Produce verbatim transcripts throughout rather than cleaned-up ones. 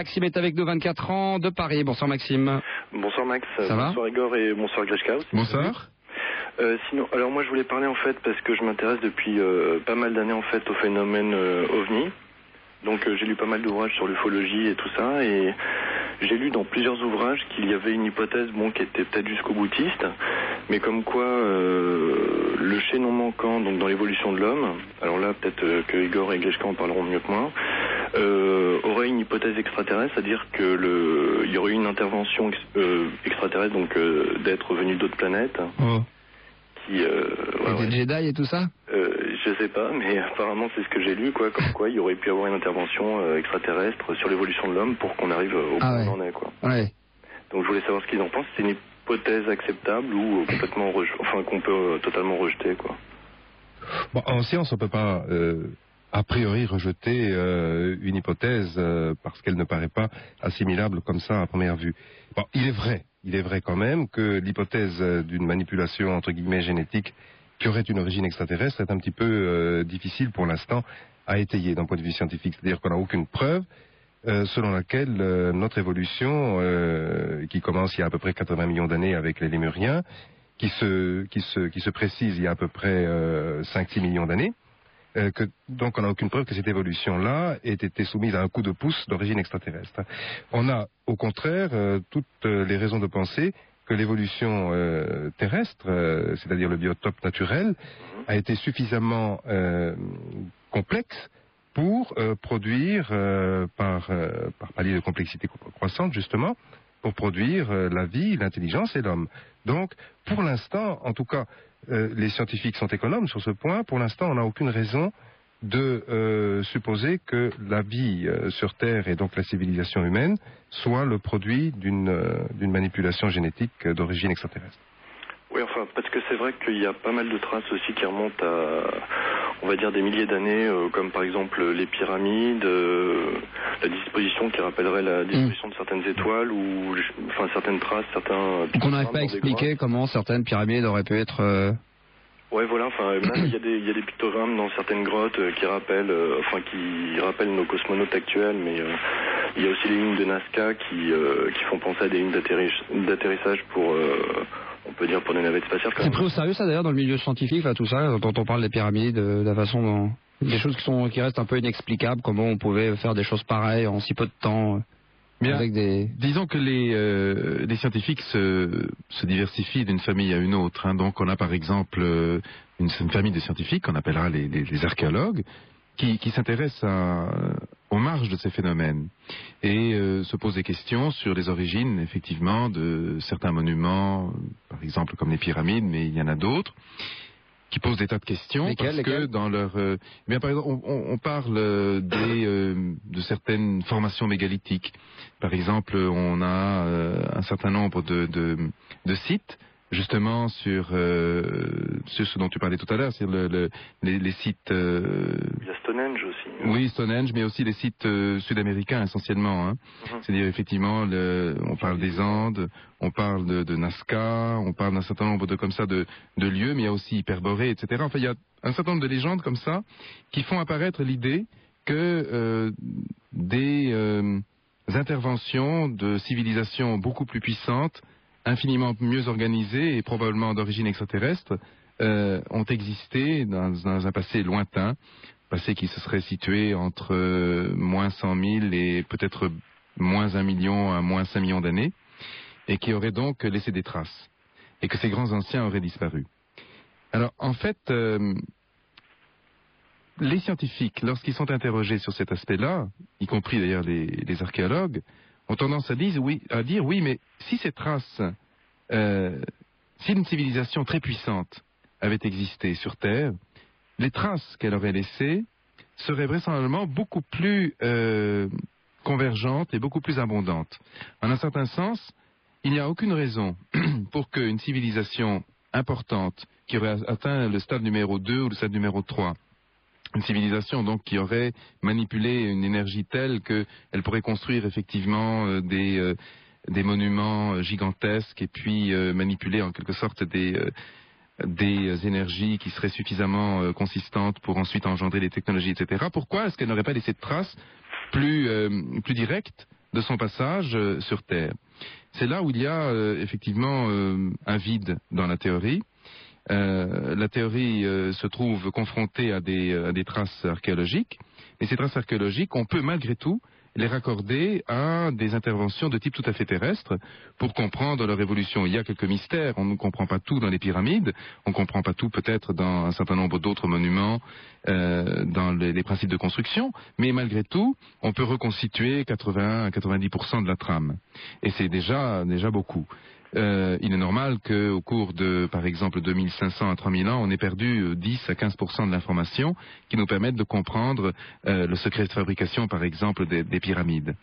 Maxime est avec nous, vingt-quatre ans, de Paris. Bonsoir Maxime. Bonsoir Max. Ça va? Bonsoir Igor et bonsoir Grishka aussi. Bonsoir. Euh, sinon, alors moi je voulais parler en fait parce que je m'intéresse depuis euh, pas mal d'années en fait au phénomène euh, OVNI. Donc euh, j'ai lu pas mal d'ouvrages sur l'ufologie et tout ça, et j'ai lu dans plusieurs ouvrages qu'il y avait une hypothèse bon qui était peut-être jusqu'au boutiste, mais comme quoi euh, le chaînon manquant donc dans l'évolution de l'homme, alors là peut-être euh, que Igor et Grishka en parleront mieux que moi, euh, aurait une hypothèse extraterrestre, c'est-à-dire que le il y aurait eu une intervention ex, euh, extraterrestre, donc euh, d'êtres venus d'autres planètes. Oh. Qui, euh, ouais, des ouais. Jedi et tout ça? euh, Je sais pas, mais apparemment c'est ce que j'ai lu, quoi, comme quoi il y aurait pu avoir une intervention euh, extraterrestre sur l'évolution de l'homme pour qu'on arrive au Ah point ouais. où on en est, quoi. Ouais. Donc je voulais savoir ce qu'ils en pensent. C'est une hypothèse acceptable ou euh, complètement reje- enfin qu'on peut euh, totalement rejeter, quoi. Bon, en science, on ne peut pas euh, a priori rejeter euh, une hypothèse euh, parce qu'elle ne paraît pas assimilable comme ça à première vue. Bon, il est vrai, il est vrai quand même que l'hypothèse euh, d'une manipulation entre guillemets génétique qui aurait une origine extraterrestre est un petit peu euh, difficile pour l'instant à étayer d'un point de vue scientifique. C'est-à-dire qu'on n'a aucune preuve euh, selon laquelle euh, notre évolution, euh, qui commence il y a à peu près quatre-vingts millions d'années avec les Lémuriens, qui se, qui se, qui se précise il y a à peu près euh, cinq six millions d'années, euh, que, donc on n'a aucune preuve que cette évolution-là ait été soumise à un coup de pouce d'origine extraterrestre. On a au contraire euh, toutes les raisons de penser que l'évolution euh, terrestre, euh, c'est-à-dire le biotope naturel, a été suffisamment euh, complexe pour euh, produire, euh, par, euh, par palier de complexité croissante justement, pour produire euh, la vie, l'intelligence et l'homme. Donc, pour l'instant, en tout cas, euh, les scientifiques sont économes sur ce point. Pour l'instant, on n'a aucune raison de euh, supposer que la vie euh, sur Terre et donc la civilisation humaine soit le produit d'une euh, d'une manipulation génétique euh, d'origine extraterrestre. Oui, enfin, parce que c'est vrai qu'il y a pas mal de traces aussi qui remontent à, on va dire, des milliers d'années, euh, comme par exemple les pyramides, euh, la disposition qui rappellerait la disposition mmh. de certaines étoiles, ou enfin certaines traces, certains... Donc on n'arrive pas à expliquer comment certaines pyramides auraient pu être... Euh... Ouais, voilà, enfin, même il y a des, il y a des pictogrammes dans certaines grottes euh, qui rappellent, euh, enfin, qui rappellent nos cosmonautes actuels, mais euh, il y a aussi les lignes de Nazca qui, euh, qui font penser à des lignes d'atterrissage pour, euh, on peut dire, pour des navettes spatiales. C'est pris au sérieux ça d'ailleurs dans le milieu scientifique, là, tout ça, quand on parle des pyramides, de la façon dont, des choses qui sont, qui restent un peu inexplicables, comment on pouvait faire des choses pareilles en si peu de temps. Bien, avec des... Disons que les, euh, les scientifiques se, se diversifient d'une famille à une autre. Hein. Donc on a par exemple euh, une, une famille de scientifiques qu'on appellera les, les, les archéologues qui, qui s'intéressent à, aux marges de ces phénomènes et euh, se posent des questions sur les origines effectivement de certains monuments, par exemple comme les pyramides, mais il y en a d'autres qui posent des tas de questions. Lesquelles, parce lesquelles que dans leur euh, bien par exemple on, on parle euh, des euh, de certaines formations mégalithiques. Par exemple, on a euh, un certain nombre de de, de sites justement sur euh, sur ce dont tu parlais tout à l'heure, c'est le, le les, les sites euh... il y a Stonehenge aussi. Oui, Stonehenge, mais aussi les sites euh, sud-américains essentiellement. Hein. Mm-hmm. C'est-à-dire effectivement, le, on parle des Andes, on parle de, de Nazca, on parle d'un certain nombre de comme ça de, de lieux, mais il y a aussi Hyperborée, et cetera. Enfin, il y a un certain nombre de légendes comme ça qui font apparaître l'idée que euh, des euh, interventions de civilisations beaucoup plus puissantes, infiniment mieux organisées et probablement d'origine extraterrestre, euh, ont existé dans, dans un passé lointain. Passé qui se serait situé entre euh, moins cent mille et peut-être moins un million à moins cinq millions d'années, et qui aurait donc laissé des traces, et que ces grands anciens auraient disparu. Alors en fait, euh, les scientifiques, lorsqu'ils sont interrogés sur cet aspect-là, y compris d'ailleurs les, les archéologues, ont tendance à dire oui, à dire, oui mais si ces traces, euh, si une civilisation très puissante avait existé sur Terre, les traces qu'elle aurait laissées seraient vraisemblablement beaucoup plus euh, convergentes et beaucoup plus abondantes. En un certain sens, il n'y a aucune raison pour qu'une civilisation importante qui aurait atteint le stade numéro deux ou le stade numéro trois, une civilisation donc qui aurait manipulé une énergie telle qu'elle pourrait construire effectivement euh, des, euh, des monuments gigantesques et puis euh, manipuler en quelque sorte des... Euh, des énergies qui seraient suffisamment euh, consistantes pour ensuite engendrer des technologies, et cetera. Pourquoi est-ce qu'elle n'aurait pas laissé de traces plus, euh, plus directes de son passage euh, sur Terre. C'est là où il y a euh, effectivement euh, un vide dans la théorie. Euh, la théorie euh, se trouve confrontée à des, à des traces archéologiques, et ces traces archéologiques, on peut malgré tout les raccorder à des interventions de type tout à fait terrestre pour comprendre leur évolution. Il y a quelques mystères, on ne comprend pas tout dans les pyramides, on ne comprend pas tout peut-être dans un certain nombre d'autres monuments, euh, dans les, les principes de construction, mais malgré tout, on peut reconstituer quatre-vingts à quatre-vingt-dix pour cent de la trame. Et c'est déjà, déjà beaucoup. Euh, il est normal qu'au cours de, par exemple, deux mille cinq cents à trois mille ans, on ait perdu dix à quinze pour cent de l'information qui nous permettent de comprendre euh, le secret de fabrication, par exemple, des, des pyramides.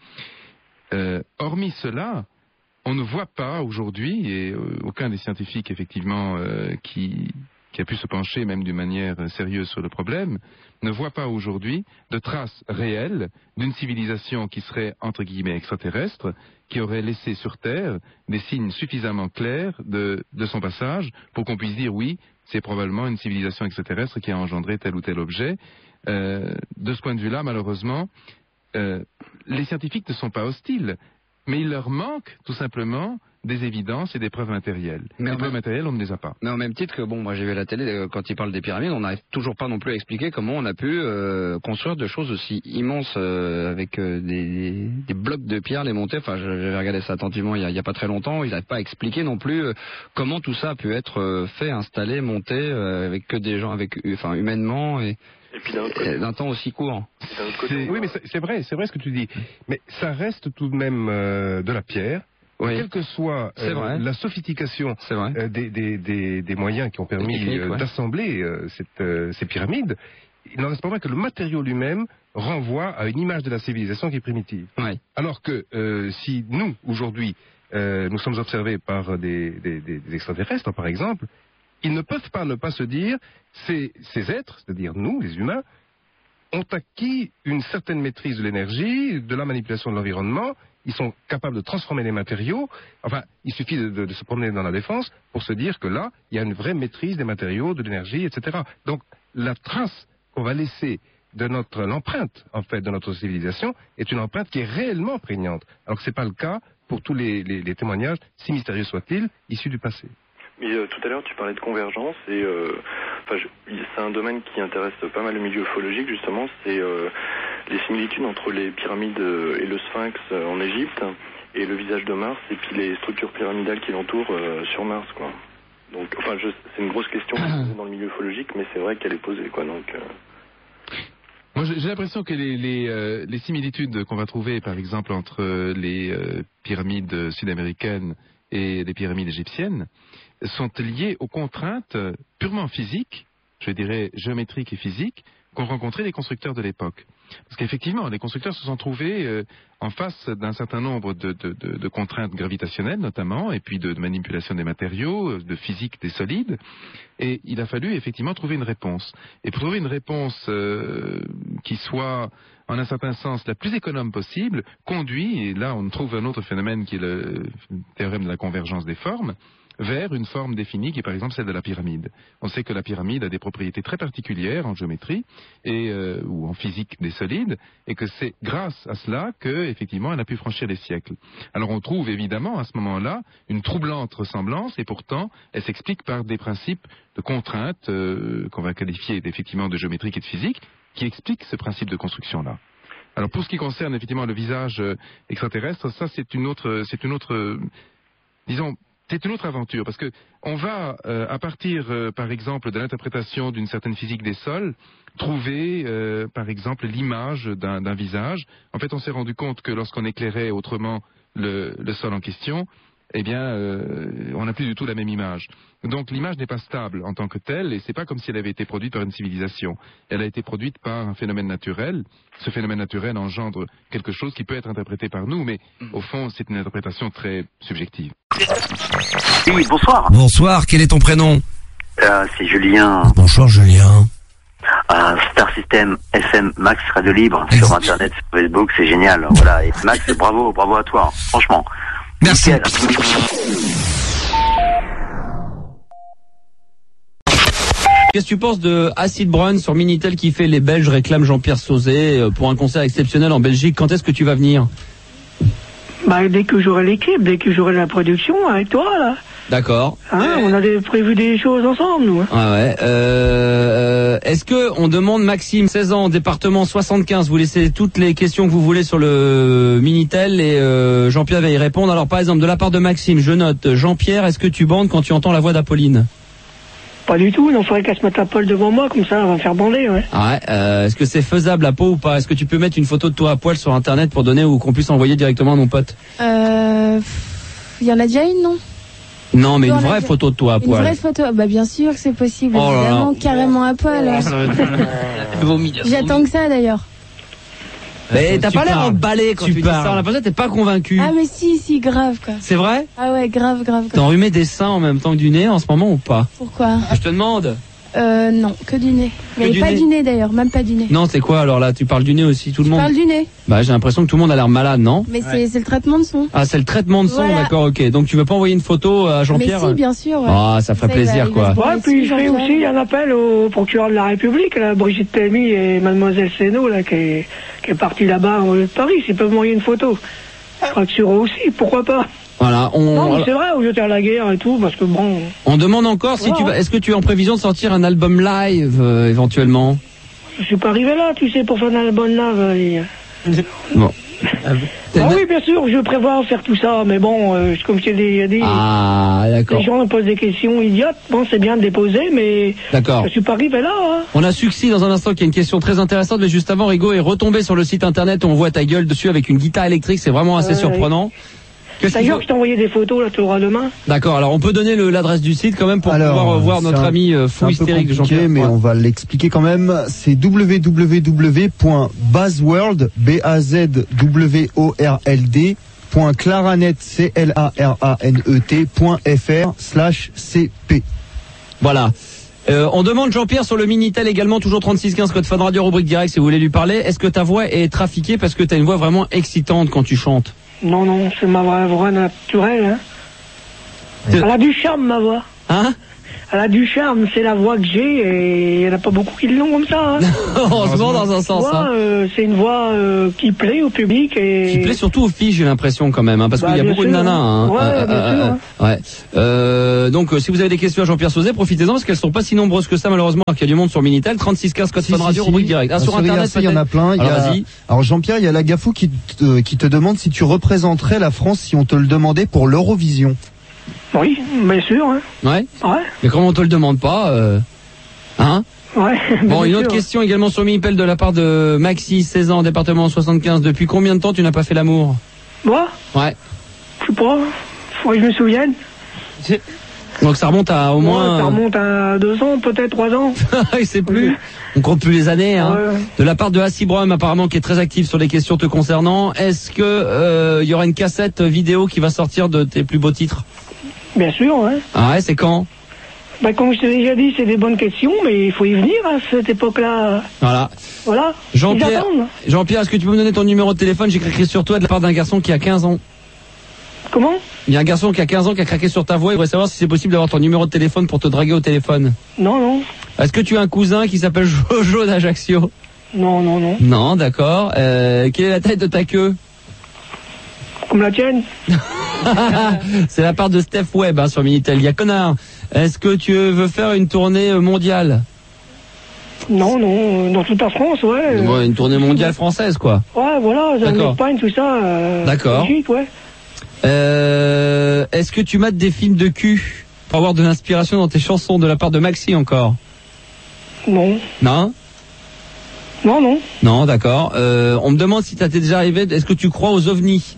Euh, hormis cela, on ne voit pas aujourd'hui, et euh, aucun des scientifiques, effectivement, euh, qui, qui a pu se pencher même d'une manière sérieuse sur le problème, ne voit pas aujourd'hui de traces réelles d'une civilisation qui serait, entre guillemets, extraterrestre, qui aurait laissé sur Terre des signes suffisamment clairs de, de son passage pour qu'on puisse dire oui, c'est probablement une civilisation extraterrestre qui a engendré tel ou tel objet. Euh, de ce point de vue-là, malheureusement, euh, les scientifiques ne sont pas hostiles, mais il leur manque tout simplement des évidences et des preuves matérielles. Mais les preuves même... matérielles, on ne les a pas. Mais au même titre que, bon, moi j'ai vu à la télé, euh, quand ils parlent des pyramides, on n'arrive toujours pas non plus à expliquer comment on a pu euh, construire de choses aussi immenses euh, avec euh, des, des blocs de pierre, les monter. Enfin, j'avais regardé ça attentivement il n'y a, a pas très longtemps. Ils n'arrivent pas à expliquer non plus euh, comment tout ça a pu être euh, fait, installé, monté, euh, avec que des gens, avec, enfin, humainement et... Et puis d'un côté, d'un temps aussi court. Côté, oui, mais c'est vrai, c'est vrai ce que tu dis. Mais ça reste tout de même euh, de la pierre. Oui. Quelle que soit euh, la sophistication euh, des, des, des, des moyens qui ont permis euh, ouais. d'assembler euh, cette, euh, ces pyramides, il n'en reste pas moins que le matériau lui-même renvoie à une image de la civilisation qui est primitive. Oui. Alors que euh, si nous, aujourd'hui, euh, nous sommes observés par des, des, des, des extraterrestres, par exemple, ils ne peuvent pas ne pas se dire, ces, ces êtres, c'est-à-dire nous, les humains, ont acquis une certaine maîtrise de l'énergie, de la manipulation de l'environnement, ils sont capables de transformer les matériaux. Enfin, il suffit de, de, de se promener dans la défense pour se dire que là, il y a une vraie maîtrise des matériaux, de l'énergie, et cetera. Donc, la trace qu'on va laisser de notre, l'empreinte, en fait, de notre civilisation, est une empreinte qui est réellement prégnante. Alors que c'est pas le cas pour tous les, les, les témoignages, si mystérieux soient-ils, issus du passé. Mais euh, tout à l'heure, tu parlais de convergence, et euh, enfin, c'est un domaine qui intéresse pas mal le milieu ufologique, justement, c'est euh, les similitudes entre les pyramides et le sphinx en Égypte, et le visage de Mars, et puis les structures pyramidales qui l'entourent euh, sur Mars, quoi. Donc, enfin, je, c'est une grosse question dans le milieu ufologique, mais c'est vrai qu'elle est posée, quoi, donc... Euh... Moi, j'ai l'impression que les, les, euh, les similitudes qu'on va trouver, par exemple, entre les euh, pyramides sud-américaines et les pyramides égyptiennes, sont liées aux contraintes purement physiques, je dirais géométriques et physiques, qu'ont rencontrées les constructeurs de l'époque. Parce qu'effectivement, les constructeurs se sont trouvés euh, en face d'un certain nombre de, de, de, de contraintes gravitationnelles, notamment, et puis de, de manipulation des matériaux, de physique des solides, et il a fallu effectivement trouver une réponse. Et pour trouver une réponse euh, qui soit, en un certain sens, la plus économe possible, conduit, et là on trouve un autre phénomène qui est le théorème de la convergence des formes, vers une forme définie qui est par exemple celle de la pyramide. On sait que la pyramide a des propriétés très particulières en géométrie et, euh, ou en physique des solides, et que c'est grâce à cela qu'effectivement elle a pu franchir les siècles. Alors on trouve évidemment à ce moment-là une troublante ressemblance, et pourtant elle s'explique par des principes de contraintes euh, qu'on va qualifier effectivement de géométrique et de physique, qui expliquent ce principe de construction-là. Alors pour ce qui concerne effectivement le visage euh, extraterrestre, ça c'est une autre, c'est une autre, euh, disons, c'est une autre aventure, parce que on va, euh, à partir, euh, par exemple, de l'interprétation d'une certaine physique des sols, trouver, euh, par exemple, l'image d'un, d'un visage. En fait, on s'est rendu compte que lorsqu'on éclairait autrement le, le sol en question, eh bien, euh, on n'a plus du tout la même image. Donc l'image n'est pas stable en tant que telle, et c'est pas comme si elle avait été produite par une civilisation. Elle a été produite par un phénomène naturel. Ce phénomène naturel engendre quelque chose qui peut être interprété par nous, mais au fond, c'est une interprétation très subjective. Oui, bonsoir. Bonsoir, quel est ton prénom? euh, C'est Julien. Bonsoir Julien. Euh, Star System F M Max Radio Libre sur Internet, sur Facebook, c'est génial. Voilà, et Max, bravo, bravo à toi, franchement. Merci. Nickel. Qu'est-ce que tu penses de Acid Brun sur Minitel qui fait les Belges réclament Jean-Pierre Sauzet pour un concert exceptionnel en Belgique? Quand est-ce que tu vas venir? Bah, dès que j'aurai l'équipe, dès que j'aurai la production avec toi, là. D'accord. Hein, on a des, prévu des choses ensemble, nous. Hein. Ah ouais. Euh, est-ce que on demande Maxime, seize ans, département soixante-quinze, vous laissez toutes les questions que vous voulez sur le Minitel et euh, Jean-Pierre va y répondre. Alors par exemple, de la part de Maxime, je note, Jean-Pierre, est-ce que tu bandes quand tu entends la voix d'Apolline? Pas du tout, il faudrait qu'elle se mette la poêle devant moi, comme ça, elle va me faire bander, ouais. Ah ouais. Euh, est-ce que c'est faisable à peau ou pas? Est-ce que tu peux mettre une photo de toi à poil sur Internet pour donner ou qu'on puisse envoyer directement à mon pote? Euh... Il y en a déjà une, non? Non, mais une On a vraie déjà- photo de toi à Une poil. vraie photo? Bah bien sûr que c'est possible, Oh là là. évidemment, carrément à poil. J'attends que ça d'ailleurs. Mais t'as Tu pas l'air parles. emballé quand Tu tu, dis parles. ça. On a l'impression que t'es pas convaincu. Ah mais si, si, grave quoi. C'est vrai? Ah ouais, grave, grave, T'as grave. enrhumé des seins en même temps que du nez en ce moment ou pas? Pourquoi? Je te demande. Euh, non, que du nez. Que Mais du pas nez. du nez d'ailleurs, même pas du nez. Non, c'est quoi alors là? Tu parles du nez aussi, tout le Je monde? parle du nez, Bah j'ai l'impression que tout le monde a l'air malade, non? mais c'est c'est le traitement de son. Ah, c'est le traitement de son, Voilà. d'accord, ok. Donc tu veux pas envoyer une photo à Jean-Pierre? Mais si, bien sûr. Ouais. Ah, ça ferait Ça, il va- plaisir, il va quoi. se branler Ouais, puis dessus, je fais Jean-Pierre. aussi un appel au procureur de la République, là, Brigitte Telmy et Mademoiselle Sénaud, là, qui est, qui est partie là-bas au lieu de Paris, s'ils peuvent m'envoyer une photo. Je crois que sur eux aussi, pourquoi pas? Voilà, on, Non, mais c'est vrai, au jeter à la guerre et tout, parce que bon... on demande encore si Ouais, tu vas. ouais. Est-ce que tu es en prévision de sortir un album live euh, éventuellement? Je suis pas arrivé là, tu sais, pour faire un album là. euh, Bon. Ah oui, bien sûr, je prévois faire tout ça, mais bon, euh, comme je t'ai dit, il y a des... Ah, d'accord. Les gens me posent des questions idiotes. Bon, c'est bien de les poser, mais D'accord. je suis pas arrivé là. Hein. On a Succès dans un instant qui a une question très intéressante, mais juste avant, Rigo est retombé sur le site internet où on voit ta gueule dessus avec une guitare électrique, c'est vraiment assez Ouais. surprenant. Qu'est-ce qu'il D'ailleurs, faut- je t'ai envoyé des photos, là, tu l'auras demain. D'accord, alors on peut donner le- l'adresse du site quand même pour Alors, pouvoir voir c'est notre un- ami euh, C'est fou un peu hystérique de compliqué, Jean-Pierre. mais Ouais. on va l'expliquer quand même. C'est w w w point buzzworld, B A Z W O R L D, point claranet, C L A R A N E T, point F R, slash C P. Voilà. Euh, on demande Jean-Pierre sur le Minitel également, toujours trente-six quinze, code Fun Radio, rubrique direct si vous voulez lui parler. Est-ce que ta voix est trafiquée parce que tu as une voix vraiment excitante quand tu chantes? Non, non, c'est ma vraie voix naturelle. Hein. Elle a du charme, ma voix. Hein? Elle a du charme, c'est la voix que j'ai, et il n'y en a pas beaucoup qui l'ont comme ça. Hein. Heureusement dans un sens. Voix, Hein. euh, c'est une voix euh, qui plaît au public. Et... Qui plaît surtout aux filles, j'ai l'impression quand même, hein, parce Bah, qu'il y a bien beaucoup de sûr, nanas. Hein. ouais, Euh, bien euh, sûr, euh, ouais. Euh, donc, euh, si vous avez des questions à Jean-Pierre Sauzet, profitez-en parce qu'elles sont pas si nombreuses que ça malheureusement. Il y a du monde sur Minitel, trente-six quinze, code Si, Fun si, Radio, si. rubrique direct. Ah, Ah, sur sur I A Internet, C, il y en a peut-être plein. Il y Alors, a- vas-y. Alors Jean-Pierre, il y a la Gafou qui te, qui te demande si tu représenterais la France si on te le demandait pour l'Eurovision. Oui, bien sûr. Hein. Ouais. Ouais, Mais comment on te le demande pas euh... Hein? ouais. Bon, bien une sûr. autre question également sur Minitel de la part de Maxi, seize ans, département soixante-quinze. Depuis combien de temps tu n'as pas fait l'amour? Moi, Ouais. je sais pas, faut que je me souvienne. Donc ça remonte à au Ouais, moins. ça remonte à deux ans, peut-être trois ans. Il sait plus. On compte plus les années. Hein. Ouais. De la part de Hassibrom, apparemment, qui est très actif sur les questions te concernant. Est-ce que euh, il y aura une cassette vidéo qui va sortir de tes plus beaux titres? Bien sûr, hein. Ah ouais, c'est quand? Bah, comme je t'ai déjà dit, c'est des bonnes questions, mais il faut y venir à cette époque-là. Voilà. Voilà. Jean-Pierre, Ils attendent. Jean-Pierre, est-ce que tu peux me donner ton numéro de téléphone? J'ai craqué sur toi de la part d'un garçon qui a quinze ans. Comment? Il y a un garçon qui a quinze ans qui a craqué sur ta voix. Il voudrait savoir si c'est possible d'avoir ton numéro de téléphone pour te draguer au téléphone. Non, non. Est-ce que tu as un cousin qui s'appelle Jojo d'Ajaccio? Non, non, non. Non, d'accord. Euh, quelle est la taille de ta queue? Comme la tienne. C'est la part de Steph Webb hein, sur Minitel. Il y a connard. Est-ce que tu veux faire une tournée euh, mondiale? Non, non. euh, Dans toute la France, ouais. euh, Ouais, une tournée mondiale française, quoi. Ouais, voilà. J'ai D'accord. un Espagne, tout ça. euh, D'accord. Belgique, ouais. Euh, Est-ce que tu mates des films de cul pour avoir de l'inspiration dans tes chansons de la part de Maxi encore? Non. Non? Non, non. Non, d'accord. Euh, on me demande si ça t'est déjà arrivé. Est-ce que tu crois aux ovnis?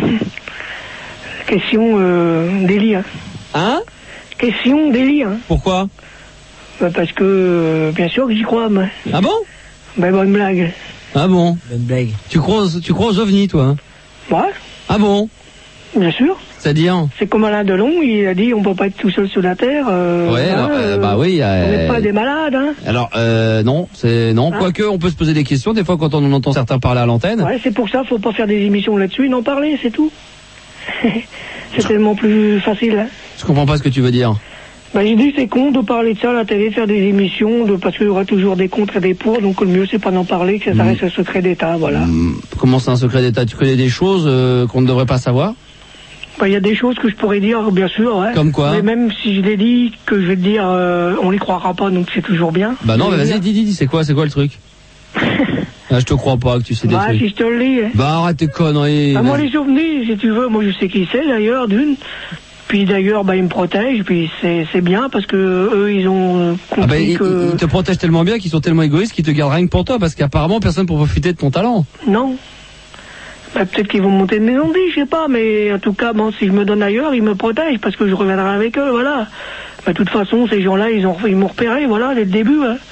Question euh, délire. Hein? Question délire. Pourquoi? Bah, parce que, euh, bien sûr que j'y crois, moi. Ah bon? Bah, bonne blague. Ah bon? Bonne blague. Tu crois aux, tu crois aux ovnis, toi? Ouais, Ah bon? bien sûr. C'est-à-dire? C'est comme Alain Delon, il a dit on peut pas être tout seul sur la terre. euh, Ouais, hein, alors, euh, euh, bah oui. On euh, n'est pas des malades, hein. Alors, euh, non, c'est non. Hein? Quoique, on peut se poser des questions des fois quand on en entend certains parler à l'antenne. Ouais, c'est pour ça, faut pas faire des émissions là-dessus, n'en parler, c'est tout. C'est tellement plus facile. Hein. Je comprends pas ce que tu veux dire. Bah, j'ai dit c'est con de parler de ça à la télé, faire des émissions, de, parce qu'il y aura toujours des contre et des pour, donc le mieux c'est pas d'en parler, que ça Mmh. reste un secret d'État, voilà. Mmh. Comment c'est un secret d'État? Tu connais des choses euh, qu'on ne devrait pas savoir? Bah, il y a des choses que je pourrais dire, bien sûr, ouais. Comme quoi? Mais même si je l'ai dit, que je vais te dire, euh, on les croira pas, donc c'est toujours bien. Bah non, Je mais vais vas-y, dire. dis, dis, dis, c'est quoi, c'est quoi le truc? Ah, je te crois pas que tu sais des Bah, trucs. si je te le dis. hein. Bah arrête tes conneries. Bah, moi, vas-y. les ovnis, si tu veux, moi je sais qui c'est d'ailleurs, d'une. Puis d'ailleurs, bah, ils me protègent, puis c'est c'est bien parce que eux, ils ont euh, compris Ah bah, ils, que... ils te protègent tellement bien qu'ils sont tellement égoïstes qu'ils te gardent rien que pour toi, parce qu'apparemment personne pour profiter de ton talent. Non. Bah, peut-être qu'ils vont monter de mes ondits, je sais pas, mais en tout cas, bon, si je me donne ailleurs, ils me protègent parce que je reviendrai avec eux, voilà. Bah, de toute façon, ces gens-là, ils ont ils m'ont repéré, voilà, dès le début. Hein.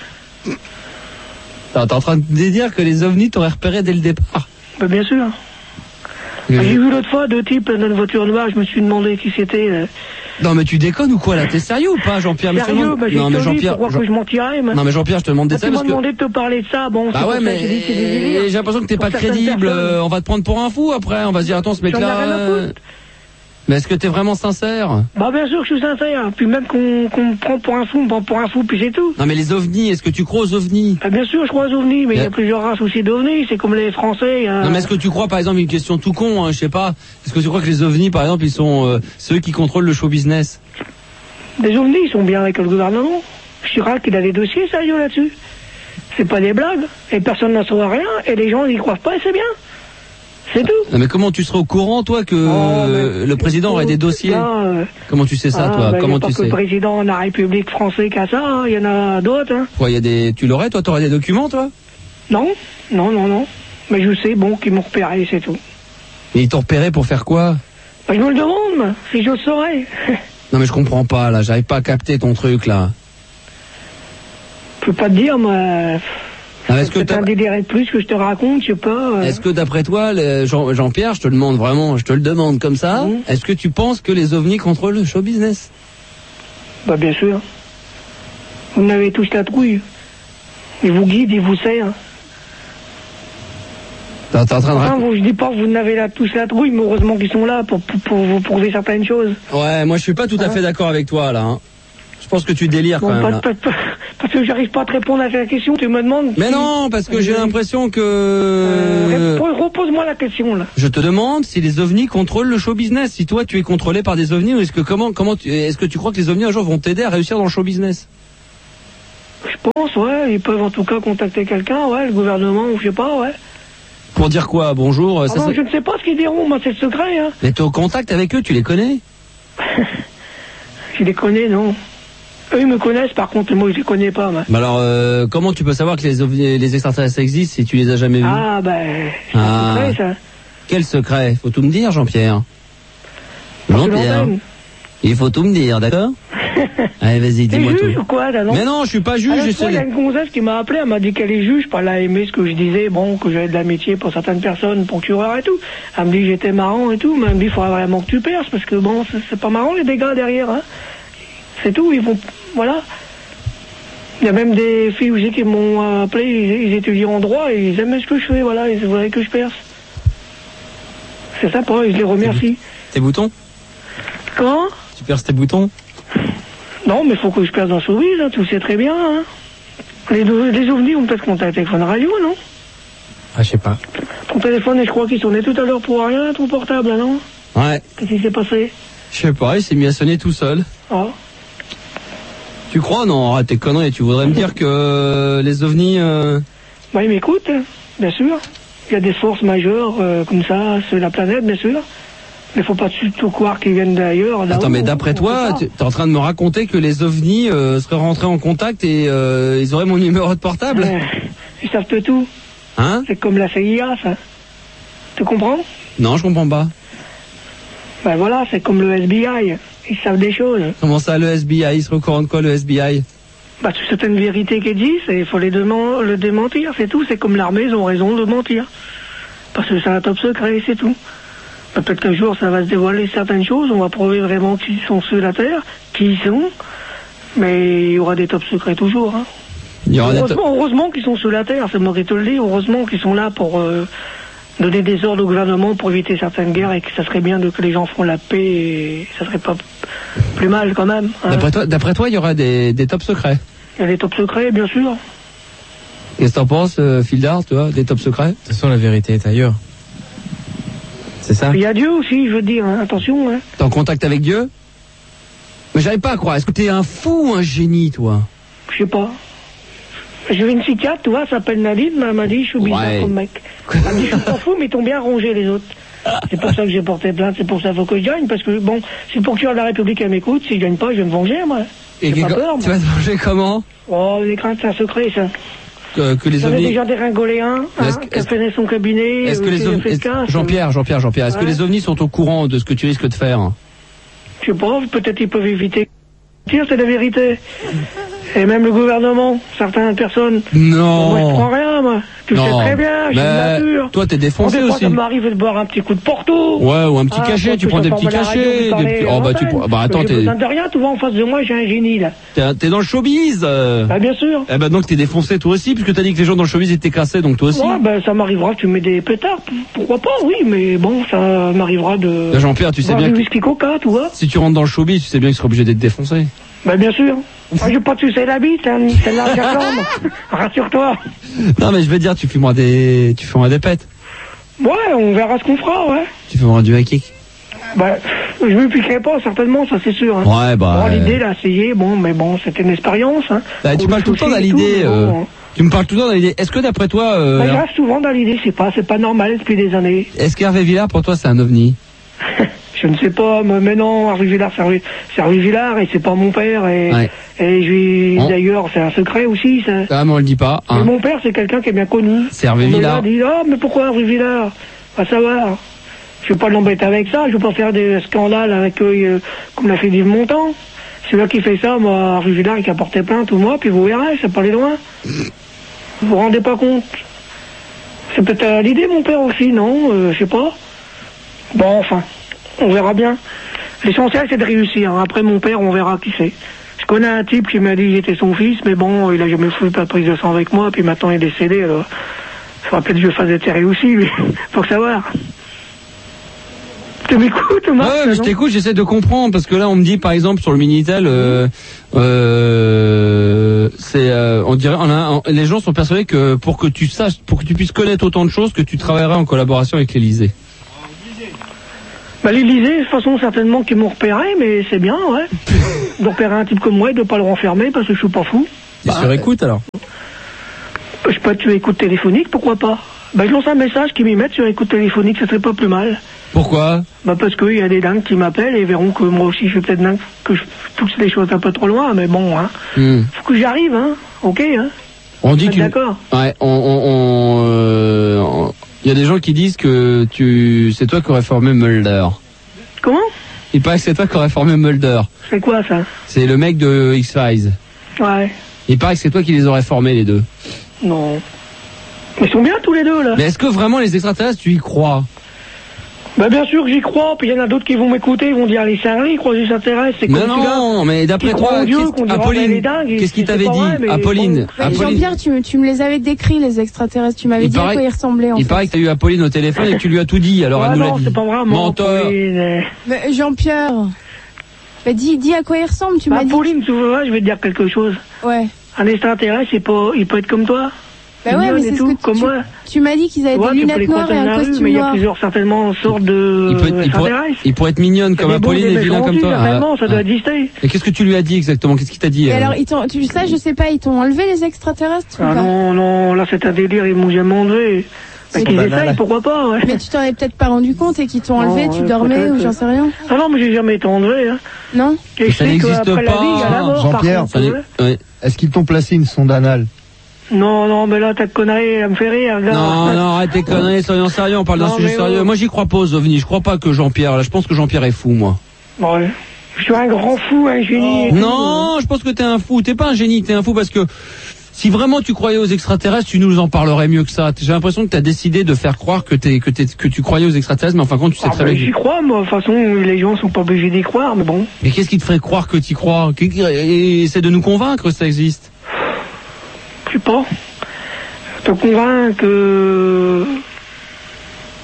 Alors, t'es en train de dire que les ovnis t'auraient repéré dès le départ. Bah, bien sûr. Bah, j'ai vu l'autre fois deux types dans une voiture noire, je me suis demandé qui c'était. là. Non mais tu déconnes ou quoi là? T'es sérieux ou pas, Jean-Pierre? Mais je te Sérieux, demande- bah, j'ai Non mais te dit, Jean-Pierre, pourquoi Jean- que je mentirais, moi. non mais Jean-Pierre, je te demande des Bah, tu détails m'as parce que. demandé de te parler de ça, bon, c'est Bah pour ouais, ça que mais j'ai dit que c'est des délires. j'ai l'impression que t'es Pour pas certaines crédible. personnes. euh, On va te prendre pour un fou après. On va se dire attends, ce J'en ai rien à mec-là. foutre. Mais est-ce que t'es vraiment sincère? Bah bien sûr que je suis sincère, puis même qu'on qu'on me prend pour un fou, on me prend pour un fou, puis c'est tout. Non mais les ovnis, est-ce que tu crois aux ovnis? Bah, bien sûr, je crois aux ovnis, mais il y Mais- a plusieurs races aussi d'ovnis, c'est comme les Français. euh, Non mais est-ce que tu crois par exemple une question tout con, hein, je sais pas, est-ce que tu crois que les ovnis par exemple ils sont euh, ceux qui contrôlent le show business? Des ovnis, ils sont bien avec le gouvernement. Chirac, il a des dossiers sérieux là-dessus. C'est pas des blagues, et personne n'en saura rien, et les gens n'y croient pas, et c'est bien. C'est tout. Non mais comment tu serais au courant toi que Oh, euh, mais- le président aurait des dossiers? Là, euh, Comment tu sais ça ah, toi? bah, Comment il y a tu pas que sais? le président de la République française qui a ça, hein, il y en a d'autres. Hein. Quoi, il y a des tu l'aurais toi, t'aurais des documents toi? Non, non, non, non. Mais je sais, bon, qu'ils m'ont repéré, c'est tout. Et ils t'ont repéré pour faire quoi? Bah, je me le demande, moi, si je le saurais. Non mais je comprends pas là, j'arrive pas à capter ton truc là. Je peux pas te dire, moi. Ah, est-ce que C'est t'as- un délire de plus que je te raconte, je sais pas. euh. Est-ce que d'après toi, le- Jean- Jean-Pierre, je te le demande vraiment, je te le demande comme ça, Mhm. est-ce que tu penses que les ovnis contrôlent le show business? Bah bien sûr. Vous n'avez tous la trouille. Ils vous guident, ils vous serrent. T'es t'es en train de Enfin, raconter- vous, je dis pas que vous n'avez la, tous la trouille, mais heureusement qu'ils sont là pour, pour, pour vous prouver certaines choses. Ouais, moi je suis pas tout à fait d'accord avec toi là. hein. Je pense que tu délires quand Bon, même pas- là. pas- pas- parce que j'arrive pas à te répondre à cette question, tu me demandes. Mais si- non, parce que j'ai Euh, l'impression que euh, répo- Repose-moi la question là. je te demande si les ovnis contrôlent le show business. Si toi tu es contrôlé par des ovnis, ou est-ce que comment comment tu, est-ce que tu crois que les ovnis un jour vont t'aider à réussir dans le show business? Je pense, ouais, ils peuvent en tout cas contacter quelqu'un, ouais, le gouvernement, ou je sais pas, ouais. Pour dire quoi? Bonjour. Ah ça, non, ça- je ne sais pas ce qu'ils diront, moi c'est le secret, hein. Mais t'es au contact avec eux, tu les connais? Je les connais, non. Eux, ils me connaissent, par contre, moi, je les connais pas, moi. Bah alors, euh, comment tu peux savoir que les ovnis, les extraterrestres existent si tu les as jamais vus? Ah, ben, c'est Ah. un secret, ça. Quel secret? Faut tout me dire, Jean-Pierre. Parce que Jean-Pierre, l'antenne. il faut tout me dire, d'accord? Allez, vas-y, T'es dis-moi juge tout. ou quoi, là, non? Mais non, je suis pas Ah, juge, l'autre j'essaie fois, il y a de... une gonzesse qui m'a appelé, elle m'a dit qu'elle est juge, pas elle a aimé ce que je disais, bon, que j'avais de l'amitié pour certaines personnes, procureurs et tout. Elle me dit que j'étais marrant et tout, mais elle me dit, il faudrait vraiment que tu perces, parce que bon, c'est- c'est pas marrant les dégâts derrière, hein. C'est tout, ils vont, voilà. Il y a même des filles aussi qui m'ont appelé, ils, ils étudient en droit, et ils aimaient ce que je fais, voilà, ils voudraient que je perce. C'est ça, pour eux, je les remercie. Tes boutons? Comment? Tu perces tes boutons? Non, mais il faut que je perce dans Showbiz, hein, tu le sais très bien, hein. Les, les ovnis ont peut-être contacté téléphone radio, non? Ah, je sais pas. Ton téléphone, je crois qu'il sonnait tout à l'heure pour rien, ton portable, non? Ouais, Qu'est-ce qui s'est passé? je sais pas, il s'est mis à sonner tout seul. Ah. Tu crois? Non, arrête tes conneries, tu voudrais me dire que euh, les ovnis... Euh... Bah, il m'écoute, hein, bien sûr. Il y a des forces majeures, euh, comme ça, sur la planète, bien sûr. Mais faut pas du tout croire qu'ils viennent d'ailleurs. là-haut. Attends, mais d'après On toi, sait tu es en train de me raconter que les ovnis euh, seraient rentrés en contact et euh, ils auraient mon numéro de pas. portable? Euh, Ils savent tout. Hein? C'est comme la C I A, ça. Tu comprends? Non, je comprends pas. Ben voilà, c'est comme le S B I. Ils savent des choses. Comment ça, le S B I? Il serait au courant de quoi, le S B I? Bah, c'est certaines vérités qui existent et il faut les démen- le démentir, c'est tout. C'est comme l'armée, ils ont raison de mentir. Parce que c'est un top secret, c'est tout. Bah, peut-être qu'un jour, ça va se dévoiler certaines choses, on va prouver vraiment qui sont ceux de la Terre, qui ils sont, mais il y aura des top secrets toujours. Hein. Il y aura des Heureusement, heureusement qu'ils sont sous la Terre, c'est moi qui te le dis, heureusement qu'ils sont là pour euh, donner des ordres au gouvernement pour éviter certaines guerres et que ça serait bien de, que les gens font la paix et ça serait pas plus mal quand même. Hein. D'après toi, d'après toi, il y aura des, des tops secrets. Il y a des tops secrets, bien sûr. Qu'est-ce que t'en penses, euh, Fildar, tu vois, des tops secrets? De toute façon, la vérité est ailleurs. C'est ça? Il y a Dieu aussi, je veux dire, hein, attention. Hein. T'es en contact avec Dieu? Mais j'arrive pas à croire. Est-ce que t'es un fou ou un génie, toi? Je sais pas. J'ai vu une psychiatre, tu vois, elle s'appelle Nadine, elle m'a dit, je suis bizarre Ouais. comme mec. Elle m'a dit, je suis pas fou, mais ils t'ont bien rongé les autres. C'est pour ça que j'ai porté plainte, c'est pour ça qu'il faut que je gagne, parce que, bon, si le procureur de la République elle m'écoute, si je gagne pas, je vais me venger, moi. Et J'ai pas que- peur, tu moi. vas te manger comment? Oh, les craintes, c'est un secret, ça. Que, que les J'en ai ovnis... déjà déringolé un, hein, Est-ce que- qui a fait son cabinet, Est-ce que euh, les qui a ovnis... fait le est-ce- casse. Jean-Pierre, Jean-Pierre, Jean-Pierre, est-ce que Ouais. les ovnis sont au courant de ce que tu risques de faire? Je sais pas, peut-être ils peuvent éviter. Tiens, c'est la vérité. Et même le gouvernement, certaines personnes. Non. Moi, je prends rien, moi. Tu le sais Non. très bien, j'ai une Mais nature. toi, t'es Bon, défoncé des fois, aussi. ça m'arrive de boire un petit coup de Porto. Ouais, ou un petit Ah, cachet, quand tu je prends des sors petits à la radio, cachets. vous des parlez petits- à Oh bah tu l'antenne. bah attends, J'ai t'es besoin de rien, tu vois, en face de moi, j'ai un génie, là. t'es- t'es dans le showbiz. euh. Ah, bien sûr. Eh ben donc t'es défoncé toi aussi, puisque t'as dit que les gens dans le showbiz étaient cassés, donc toi aussi. Ouais, ben, ça m'arrivera, tu mets des pétards. P- Pourquoi pas, oui, mais bon, ça m'arrivera de. Là, Jean-Pierre, tu sais boire bien du que whisky coca, tu vois. si tu rentres dans le showbiz, tu sais bien qu'ils seront obligés d'être défoncés. Ben, bien sûr. Moi, j'ai pas de sucer la bite, hein, c'est là, jambe. Rassure-toi. Non mais je veux dire, tu fumeras des, tu fumeras des pètes. Ouais, on verra ce qu'on fera, ouais. Tu fumeras du kick. Bah, je me piquerai pas, certainement, ça c'est sûr. Hein. Ouais, bah, Bon, euh. l'idée, là, essayé, bon, mais bon, c'était une expérience. Hein. Bah, tu Pour parles le tout le temps souci dans et tout, l'idée. mais euh, bon, Tu me parles tout le temps dans l'idée. Est-ce que d'après toi, euh, bah, je reste souvent dans l'idée, c'est pas, c'est pas normal depuis des années. est-ce qu'Hervé Villard pour toi c'est un ovni? Je ne sais pas, mais, mais non, Hervé Villard, c'est Hervé, c'est Hervé Villard et c'est pas mon père. Et, Ouais. et je lui, Bon. d'ailleurs, c'est un secret aussi. Ça. Ah mais on le dit pas. Mais Hein. mon père, c'est quelqu'un qui est bien connu. C'est Hervé On me Villard. l'a dit, ah, mais pourquoi Hervé Villard? Va savoir. Je vais pas l'embêter avec ça, je vais pas faire des scandales avec eux, euh, comme l'a fait Yves Montand. C'est là qui fait ça, moi, Hervé Villard, qui a porté plainte ou moi, puis vous verrez, ça peut aller loin. Vous vous rendez pas compte? C'est peut-être à l'idée, mon père aussi, non? Euh, je sais pas. Bon, enfin, on verra bien. L'essentiel, c'est de réussir. Après, mon père, on verra qui c'est. Je connais un type qui m'a dit que j'étais son fils, mais bon, il a jamais fait pas de prise de sang avec moi, puis maintenant il est décédé, alors. Il faudra peut-être que je fasse des terrés aussi, mais faut que savoir. Tu m'écoutes, Marc? Ouais, mais je non t'écoute, j'essaie de comprendre parce que là on me dit par exemple sur le Minitel, euh, euh, c'est, euh, on dirait, on a, on- les gens sont persuadés que pour que tu saches, pour que tu puisses connaître autant de choses, que tu travailleras en collaboration avec l'Élysée. Bah, l'Élysée, de toute façon, certainement qu'ils m'ont repéré, mais c'est bien, ouais. De repérer un type comme moi et de pas le renfermer parce que je suis pas fou. T'es sur écoute alors? Je peux être sur écoute téléphonique, pourquoi pas? Bah, je lance un message qui m'y mette sur écoute téléphonique, ça serait pas plus mal. Pourquoi? Bah, parce qu'il y a des dingues qui m'appellent et verront que moi aussi je suis peut-être dingue, que je pousse les choses un peu trop loin, mais bon, hein. Hmm. Faut que j'y arrive, hein. Ok, hein. On dit Vous êtes que d'accord? ouais, on, on, on, euh, on- il y a des gens qui disent que tu, c'est toi qui aurais formé Mulder. Comment? Il paraît que c'est toi qui aurais formé Mulder. C'est quoi ça? C'est le mec de X-Files. Ouais. Il paraît que c'est toi qui les aurais formés les deux. Non. Mais ils sont bien tous les deux, là. Mais est-ce que vraiment les extraterrestres, tu y crois? Bah, bien sûr que j'y crois, puis il y en a d'autres qui vont m'écouter, ils vont dire les cinglés, ils croient que les extraterrestres, c'est comme Non, celui-là. non, mais d'après Qui croit toi, en Dieu, qu'est-ce- qu'on dira, Apolline, ben, elle est dingue, et qu'est-ce qu'il c'est t'avait pas dit? vrai, mais Apolline, bon. Mais Apolline, Jean-Pierre, tu, me- tu me les avais décrits, les extraterrestres. Tu m'avais Il dit à paraît- quoi ils ressemblaient, en il fait. paraît que t'as eu Apolline au téléphone et que tu lui as tout dit, alors Ah elle nous l'a non, dit. c'est pas vrai, Menteur. Pauline. Mais Jean-Pierre, bah, dis, dis à quoi ils ressemblent, tu Bah, m'as dit. Pauline, tu vois, je vais te dire quelque chose. Ouais. Un extraterrestre, c'est pas, il peut être comme toi. Bah ouais, Mignonne mais et c'est ce tout, que tu, comme tu, moi. tu m'as dit qu'ils avaient Tu vois, des tu peux les lunettes noires croiser et dans un la rue, costume mais il y a noir. plusieurs certainement sortes de Il peut, il, pourrait, extraterrestres. il pourrait être mignonne comme Il y a des bons, Apolline des et vilain méchants comme aussi, toi. certainement, ça doit Ah. exister. Et qu'est-ce que tu lui as dit exactement? Qu'est-ce qu'il t'a dit? Et euh alors, ils t'ont, tu, ça, je sais pas, ils t'ont enlevé les extraterrestres ou Ah pas? non, non, là c'est un délire, ils m'ont jamais enlevé. Bah, C'est qu'ils banal. essayent, pourquoi pas, ouais. Mais tu t'en es peut-être pas rendu compte et qu'ils t'ont enlevé, Non, tu ouais, dormais peut-être, ou j'en ouais. sais rien. Ah non, mais j'ai jamais été enlevé, hein. Non? Et je Ça sais n'existe qu'après la pas, vie, il y a la mort, par Jean-Pierre. contre, Ça n'est- ouais. ouais. Est-ce qu'ils t'ont placé une sonde anale? Non, non, mais là, ta connerie, elle me fait rire. Là. Non, non, arrête tes conneries, soyons sérieux, on parle d'un Non, sujet mais sérieux. oh. Moi, j'y crois pas aux ovnis, je crois pas que Jean-Pierre, là, je pense que Jean-Pierre est fou, moi. Ouais. Je suis un grand fou, un génie. et tout. Non, je pense que t'es un fou, t'es pas un génie, t'es un fou parce que si vraiment tu croyais aux extraterrestres, tu nous en parlerais mieux que ça. J'ai l'impression que t'as décidé de faire croire que, t'es, que, t'es, que tu croyais aux extraterrestres, mais en fin de compte, tu sais Ah, très bah, bien. j'y crois, moi. De toute façon, les gens sont pas obligés d'y croire, mais bon. Mais qu'est-ce qui te ferait croire que t'y crois? Et essaie de nous convaincre que ça existe. Je sais pas. Je te convainc que...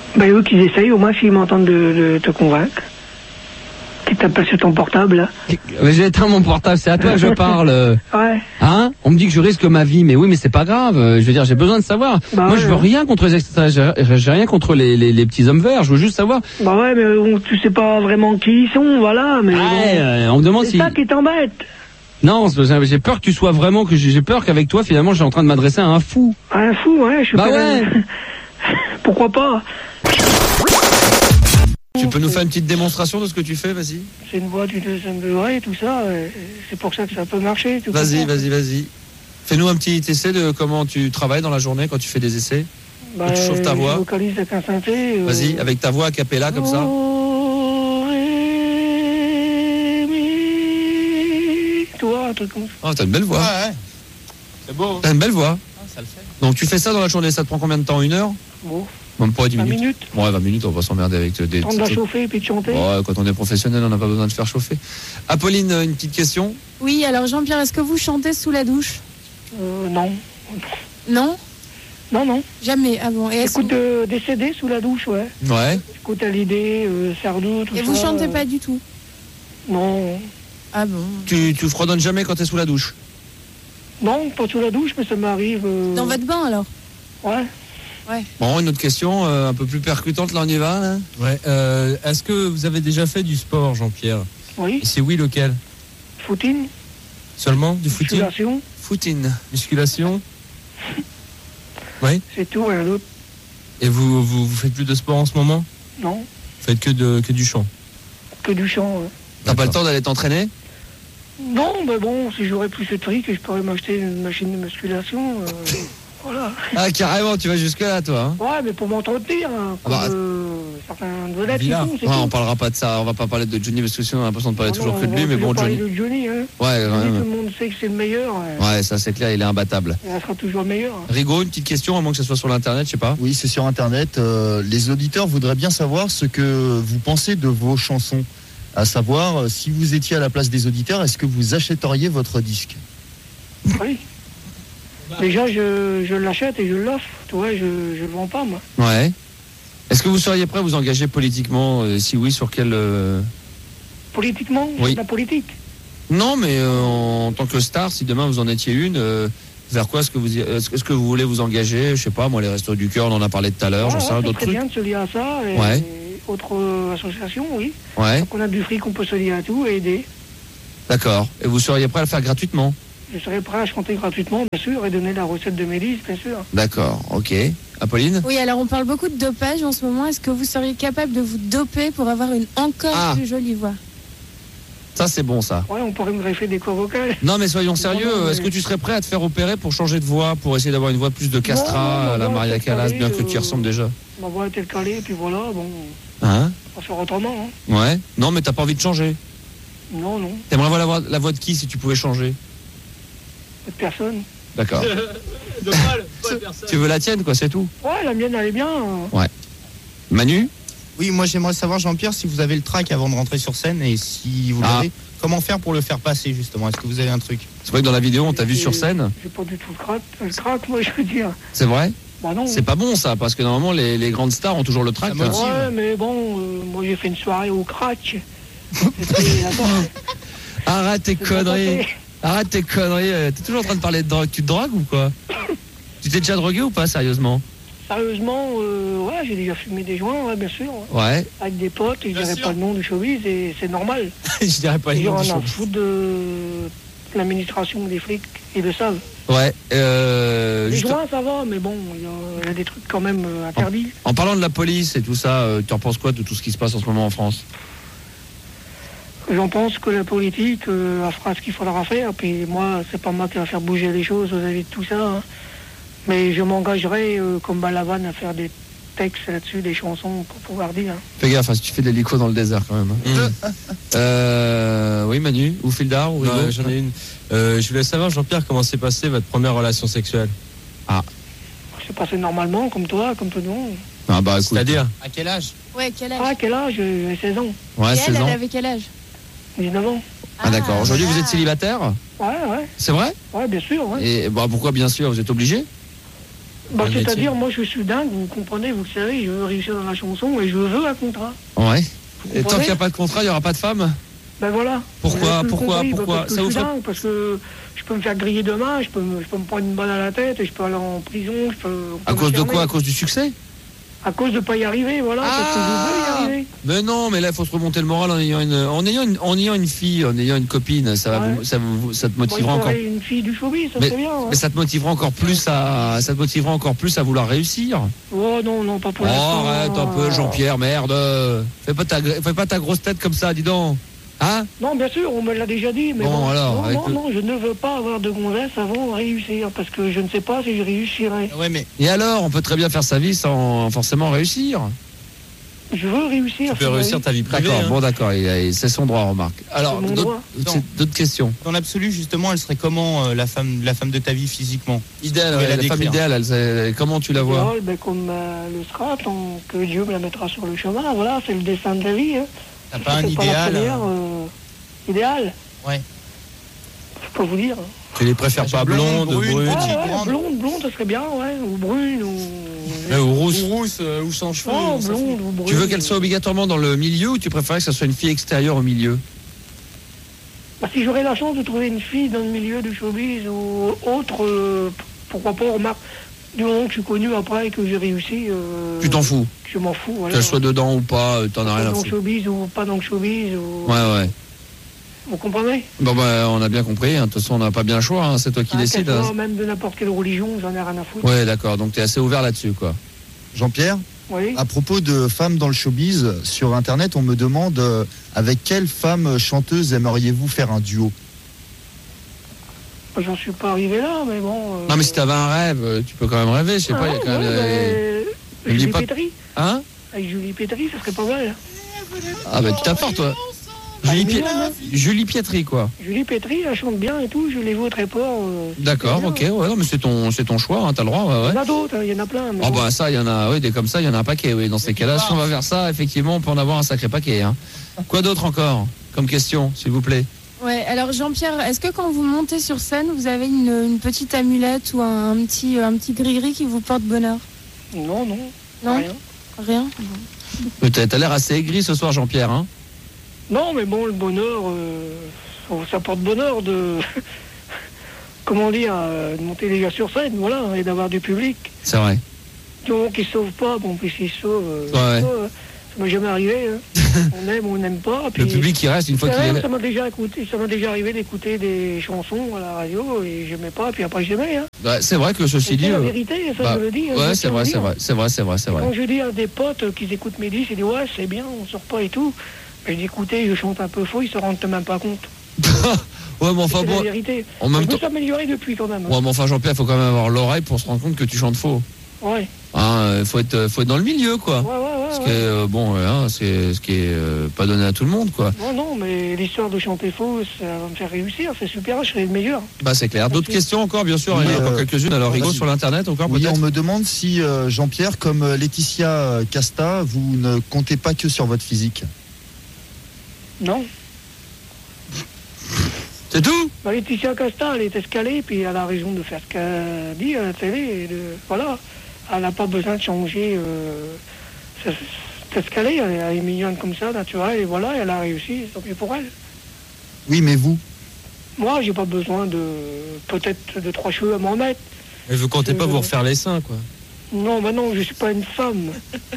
Ben, eux qu'ils essayent, au moins s'ils m'entendent de, de te convaincre. Qui t'appelle sur ton portable, là. Mais j'ai éteint mon portable, c'est à toi que je parle. Ouais. Hein? On me dit que je risque ma vie, mais oui, mais c'est pas grave. Je veux dire, j'ai besoin de savoir. Bah Moi, ouais, je veux ouais. rien contre les extraterrestres, j'ai j'ai rien contre les, les, les petits hommes verts. Je veux juste savoir. Bah ouais, mais bon, tu sais pas vraiment qui ils sont, voilà. Mais Ouais, bon, euh, on me demande c'est si. ça qui t'embête. Non, c'est- j'ai peur que tu sois vraiment, que j'ai j'ai peur qu'avec toi, finalement, je suis en train de m'adresser à un fou. Un fou, ouais, je suis Bah pas... ouais. Pourquoi pas? Tu peux nous faire une petite démonstration de ce que tu fais, vas-y. C'est une voix du deuxième degré et tout ça, et c'est pour ça que ça peut marcher. tu Vas-y, comprends? vas-y, vas-y. Fais-nous un petit essai de comment tu travailles dans la journée quand tu fais des essais. Bah, Tu chauffes ta voix. Je vocalise avec un synthé. euh, Vas-y, avec ta voix a cappella comme ça. Oh, ré, mi. Tu vois, un truc comme ça. Oh, t'as une belle voix. Ouais, c'est beau. T'as une belle voix. Ah, ça le fait. Donc tu fais ça dans la journée, ça te prend combien de temps? Une heure? Bon, Même pas dix vingt minutes. minutes. Ouais, vingt minutes, on va s'emmerder avec des... Temps de la chauffer et puis de chanter. Ouais, quand on est professionnel, on n'a pas besoin de faire chauffer. Apolline, une petite question. Oui, alors Jean-Pierre, est-ce que vous chantez sous la douche? Euh, non. Non? Non, non. Jamais. Ah bon. Et, est-ce- J'écoute euh, des C D sous la douche, ouais. Ouais. J'écoute Hallyday, euh, Sardou, tout Et ça. vous chantez euh, pas du tout? Non. Ah bon. Tu, tu fredonnes jamais quand t'es sous la douche? Non, pas sous la douche, mais ça m'arrive. euh, Dans votre bain alors? Ouais. Ouais. Bon, une autre question, euh, un peu plus percutante, là on y va, là. Ouais. Euh, Est-ce que vous avez déjà fait du sport, Jean-Pierre? Oui. Et c'est oui, lequel? Footing, Seulement du footing? musculation, Foutine. Musculation? Oui. c'est tout, rien d'autre. Et vous, vous, vous faites plus de sport en ce moment? Non, Vous faites que, de, que du chant? que du chant. ouais. T'as pas le temps d'aller t'entraîner? Non, mais bon, si j'aurais plus de fric, je pourrais m'acheter une machine de musculation. euh, voilà. Ah, carrément, tu vas jusque-là, toi. Hein. Ouais, mais pour m'entretenir, hein, Ah bah, comme euh, certains vedettes qui Villa. font, c'est Ouais, tout. on parlera pas de ça, on va pas parler de Johnny parce que sinon on a l'impression de parler Ah toujours non, que de on lui, va mais bon, toujours parler Johnny. de Johnny, hein. Ouais, Johnny, ouais, tout le monde sait que c'est le meilleur. ouais. ouais, ça c'est clair, il est imbattable. Et elle sera toujours le meilleur. hein. Rigaud, une petite question, à moins que ce soit sur l'internet, je sais pas. Oui, c'est sur Internet. Euh, les auditeurs voudraient bien savoir ce que vous pensez de vos chansons. À savoir, euh, si vous étiez à la place des auditeurs, est-ce que vous achèteriez votre disque? Oui. Déjà, je, je l'achète et je l'offre. Tu vois, je ne le vends pas, moi. Ouais. Est-ce que vous seriez prêt à vous engager politiquement? euh, Si oui, sur quel... euh, Politiquement, Oui. c'est de la politique. Non, mais euh, en tant que star, si demain vous en étiez une, euh, vers quoi est-ce que vous y- est-ce est-ce que vous voulez vous engager? Je sais pas, moi les Restos du Cœur, on en a parlé tout à l'heure, Ouais, j'en sais ouais, rien, c'est d'autres très trucs. bien de se lier à ça. Et, Ouais. et autres euh, associations, oui. Ouais, Donc on a du fric, on peut se lier à tout et aider. d'accord. Et vous seriez prêt à le faire gratuitement? Je serai prêt à chanter gratuitement, bien sûr, et donner la recette de mes disques, bien sûr. D'accord, ok. Apolline? Oui, alors on parle beaucoup de dopage en ce moment. Est-ce que vous seriez capable de vous doper pour avoir une encore Ah. plus jolie voix? Ça c'est bon ça. Ouais, on pourrait me greffer des corps vocales. Non mais soyons sérieux, Non, non, mais- est-ce que tu serais prêt à te faire opérer pour changer de voix, pour essayer d'avoir une voix plus de Castra, Non, non, à la non, Maria c'est Callas, calé, bien que tu y euh, ressembles déjà? Ma voix est telle calée, et puis voilà, bon, Hein? on va faire autrement. Hein. Ouais. Non mais t'as pas envie de changer? Non, non, T'aimerais avoir la voix, la voix de qui si tu pouvais changer? cette personne. D'accord. De mal, bonne personne. Tu veux la tienne quoi, c'est tout? Ouais, la mienne, elle est bien. hein. Manu? Oui, moi j'aimerais savoir, Jean-Pierre, si vous avez le trac avant de rentrer sur scène et si vous Ah. l'avez, comment faire pour le faire passer justement? Est-ce que vous avez un truc? C'est vrai que dans la vidéo on t'a vu sur scène? J'ai pas du tout le crack, le crack, moi, je veux dire. C'est vrai? Bah non. C'est pas bon ça, parce que normalement les, les grandes stars ont toujours le trac. Ça hein. motive. Ouais, mais bon, euh, moi, j'ai fait une soirée au crack. C'était- attends, Arrête tes c'est bien conneries. passé. Arrête tes conneries. euh, T'es toujours en train de parler de drogue. Tu te drogues ou quoi? Tu t'es déjà drogué ou pas, sérieusement? Sérieusement, euh, ouais, j'ai déjà fumé des joints, ouais, bien sûr. ouais. Ouais. Avec des potes, et je Bien dirais sûr. pas le nom du showbiz, et c'est normal. Je dirais pas Les les gens noms en des a choses. foutent de l'administration des flics, ils le savent. Ouais. Euh, Les juste- joints, ça va, mais bon, il y, a- il y a des trucs quand même euh, interdits. En parlant de la police et tout ça, euh, tu en penses quoi de tout ce qui se passe en ce moment en France? J'en pense que la politique, euh, elle fera ce qu'il faudra faire, puis moi, c'est pas moi qui va faire bouger les choses vis-à-vis de tout ça. hein. Mais je m'engagerai, euh, comme Balavan, à faire des textes là-dessus, des chansons pour pouvoir dire. hein. Fais gaffe, hein, si tu fais de l'hélico dans le désert quand même. hein. Mmh. Euh, oui, Manu, ou Fildar, ou Non, Rigaud? J'en ai une. Euh, je voulais savoir, Jean-Pierre, comment s'est passée votre première relation sexuelle? C'est passé normalement, comme toi, comme tout le monde. Ah bah écoute. C'est-à-dire? À quel âge? Ouais, quel âge? Ah, quel âge? J'ai seize ans, Ouais, Et elle, seize elle ans. avait quel âge? dix-neuf ans. Ah d'accord. Aujourd'hui vous ah. êtes célibataire? Ouais, ouais, C'est vrai? ouais, bien sûr, ouais. Et bah pourquoi bien sûr? Vous êtes obligé? Bah, Un métier. c'est-à-dire, moi, je suis dingue, vous comprenez, vous le savez, je veux réussir dans la chanson et je veux un contrat. Ouais. Vous Et tant comprenez qu'il n'y a pas de contrat, il n'y aura pas de femme? Ben voilà. Pourquoi, Vous avez tout pourquoi, compris, bah, pourquoi parce que Ça je vous suis ferait- dingue, parce que je peux me faire griller demain, je peux me, je peux me prendre une balle à la tête, et je peux aller en prison, je peux... on peut À me cause de fermer. quoi? À cause du succès? À cause de pas y arriver, voilà, parce que je veux y arriver. Mais non, mais là, il faut se remonter le moral en ayant une, en ayant une, en ayant une fille, en ayant une copine. Ça, va Ouais. vous- ça, vous- ça te Bon, il motivera encore. faudrait une fille du showbiz, ça Mais, serait bien. hein. mais ça te motivera encore plus à, ça te motivera encore plus à vouloir réussir. Oh non, non, pas pour Oh, l'instant. arrête un peu, Jean-Pierre, merde. Fais pas ta, fais pas ta grosse tête comme ça, dis donc. Hein? Non, bien sûr, on me l'a déjà dit, mais Bon, bon, alors, non, avec non, le- non, je ne veux pas avoir de gonzesse avant de réussir, parce que je ne sais pas si je réussirai. Ouais, mais Et alors, on peut très bien faire sa vie sans forcément réussir. Je veux réussir. Tu peux réussir ta vie privée. D'accord, hein. bon, d'accord, il a- c'est son droit, remarque. Alors, C'est mon d'autres droit. c'est- d'autres questions. dans l'absolu, justement, elle serait comment euh, la femme, la femme de ta vie physiquement? Idéal, Tu ouais, pourrais la la femme décrire. idéale, elle, c'est- comment tu la vois? Idéal, ben, comme euh, le sera, tant que Dieu me la mettra sur le chemin, voilà, c'est le destin de la vie. Hein. T'as pas un C'est la idéal première, euh, euh, idéal. Ouais. Je peux vous dire. Tu les préfères pas blondes, brunes, Ouais, petite, ouais, grande. blonde, blonde, ça serait bien, ouais, ou brune, ou... Ouais, ou rousse. Ou rousse, euh, ou sans cheveux. Oh, on s'en fout. blonde ou brune. Tu veux qu'elle soit obligatoirement dans le milieu ou tu préférais que ce soit une fille extérieure au milieu? Bah, si j'aurais la chance de trouver une fille dans le milieu du showbiz ou autre, euh, pourquoi pas, remarque, du moment que je suis connu après et que j'ai réussi... euh, Tu t'en fous? Je m'en fous, voilà. Qu'elle soit dedans ou pas, euh, t'en as rien à Dans le foutre. showbiz ou pas dans le showbiz, ou... Ouais, ouais. Vous comprenez? Bon, bah, on a bien compris. hein. De toute façon, on n'a pas bien le choix. hein. C'est toi qui Ah, décides. qu'elle hein. soit même de n'importe quelle religion, j'en ai rien à foutre. Ouais, d'accord. Donc, t'es assez ouvert là-dessus, quoi. Jean-Pierre, Oui. à propos de femmes dans le showbiz, sur Internet, on me demande euh, avec quelle femme chanteuse aimeriez-vous faire un duo? J'en suis pas arrivé là, mais bon... euh, Non, mais si t'avais un rêve, euh, tu peux quand même rêver. Je sais ah, pas, il y a ouais, quand même. ouais, euh, ben, me dis Julie pas- Pétry. Hein? Avec Julie Pétry, ça serait pas mal. Ah, bah, tu t'apportes, toi. Ah, Julie, mais Piet- non, non. Julie Pietri, quoi. Julie Pétry, elle chante bien et tout, je les vois très fort. euh, D'accord, ok. Ouais, non, mais c'est ton, c'est ton choix. Hein, t'as le droit, ouais, ouais. Il y en a d'autres, hein, il y en a plein. mais Ah bon. bah ça, il y en a, oui, des comme ça, il y en a un paquet, oui. Dans ces cas-là, si on va vers ça, effectivement, on peut en avoir un sacré paquet. Hein. Quoi d'autre encore comme question, s'il vous plaît? Ouais, alors Jean-Pierre, est-ce que quand vous montez sur scène, vous avez une, une petite amulette ou un, un petit un petit gris-gris qui vous porte bonheur? Non, non. Non. Rien. Rien. Euh, T'as t'as l'air assez aigri ce soir, Jean-Pierre. Hein. Non, mais bon, le bonheur, euh, ça porte bonheur de... Comment dire, euh, de monter déjà sur scène, voilà, et d'avoir du public. C'est vrai. Du moment qu'ils ne sauvent pas, bon, puis s'ils sauvent, euh, Ouais. ça, euh, ça m'est jamais arrivé. Hein. On aime ou on n'aime pas. Puis, Le public qui reste une fois c'est qu'il vrai, est là. Ça m'a déjà écouté, ça m'a déjà arrivé d'écouter des chansons à la radio et j'aimais pas, puis après j'aimais. Hein. Ouais, c'est vrai que ceci C'est dit. la euh, vérité, ça bah, je le dis. hein, ouais, je c'est tiens à vrai, le c'est dire. vrai, c'est vrai, c'est vrai, c'est vrai. Quand je dis à des potes qui écoutent mes disques, ils disent ouais, c'est bien, on sort pas et tout. Mais je dis écoutez, je chante un peu faux, ils se rendent même pas compte. Ouais, mais enfin c'est bon. la vérité. En même je temps. peux s'améliorer depuis quand même. hein. Ouais, mais enfin, Jean-Pierre, faut quand même avoir l'oreille pour se rendre compte que tu chantes faux. Ouais. Hein, euh, faut être, faut être dans le milieu, quoi. Ouais, ouais, ouais. Ce ouais. qui est, euh, bon, euh, hein, c'est ce qui est euh, pas donné à tout le monde, quoi. Non, non, mais l'histoire de chanter faux, ça va me faire réussir, c'est super, je serai le meilleur. Bah, c'est clair. D'autres questions encore, bien sûr. Il y en a Oui, encore euh, quelques-unes. Alors, Rigo, vas-y. sur l'internet, encore Oui, peut-être. on me demande si euh, Jean-Pierre, comme euh, Laetitia euh, Casta, vous ne comptez pas que sur votre physique. Non. C'est tout? Bah, Laetitia Casta, elle est escalée, puis elle a raison de faire ce qu'elle dit à la télé. Et de, voilà, elle n'a pas besoin de changer. Euh, c'est c'est escalée, elle, elle est mignonne comme ça, naturelle, et voilà, elle a réussi, tant pis pour elle. Oui, mais vous? Moi, j'ai pas besoin de peut-être de trois cheveux à m'en mettre. Et vous comptez pas Euh, vous refaire les seins, quoi. Non, bah non, je suis pas une femme.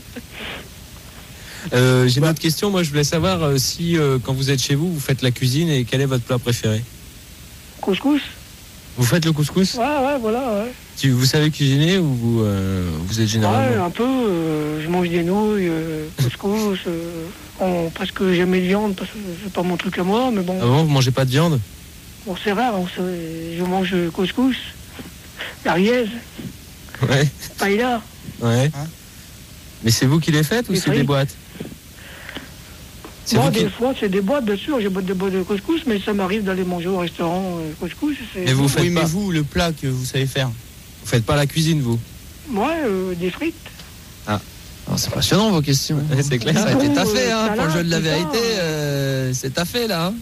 Euh, J'ai une autre question. Moi, je voulais savoir euh, si, euh, quand vous êtes chez vous, vous faites la cuisine et quel est votre plat préféré? Couscous. Vous faites le couscous? Ouais, ouais, voilà, ouais. Si vous savez cuisiner ou vous, euh, vous êtes Ouais, généralement... un peu. euh, je mange des nouilles, euh, couscous. Euh, on, parce que j'aime les viandes, parce que c'est pas mon truc à moi, mais bon. Ah bon, vous mangez pas de viande? Bon, c'est rare, on se- je mange couscous, merguez, Ouais. paella. Ouais. Mais c'est vous qui les faites ou Les c'est des frites. boîtes? C'est Moi, vous qui- des fois, c'est des boîtes, bien sûr, j'ai boîte des boîtes de couscous, mais ça m'arrive d'aller manger au restaurant euh, couscous. c'est- Mais vous faites Oui, pas... mais vous, le plat que vous savez faire. Vous faites pas la cuisine, vous? Ouais, euh, des frites. Ah, c'est passionnant vos questions. C'est clair. Ça a été Bon, taffé, euh, hein, pour le jeu de la salade, vérité. tout ça, euh, c'est taffé là. Hein.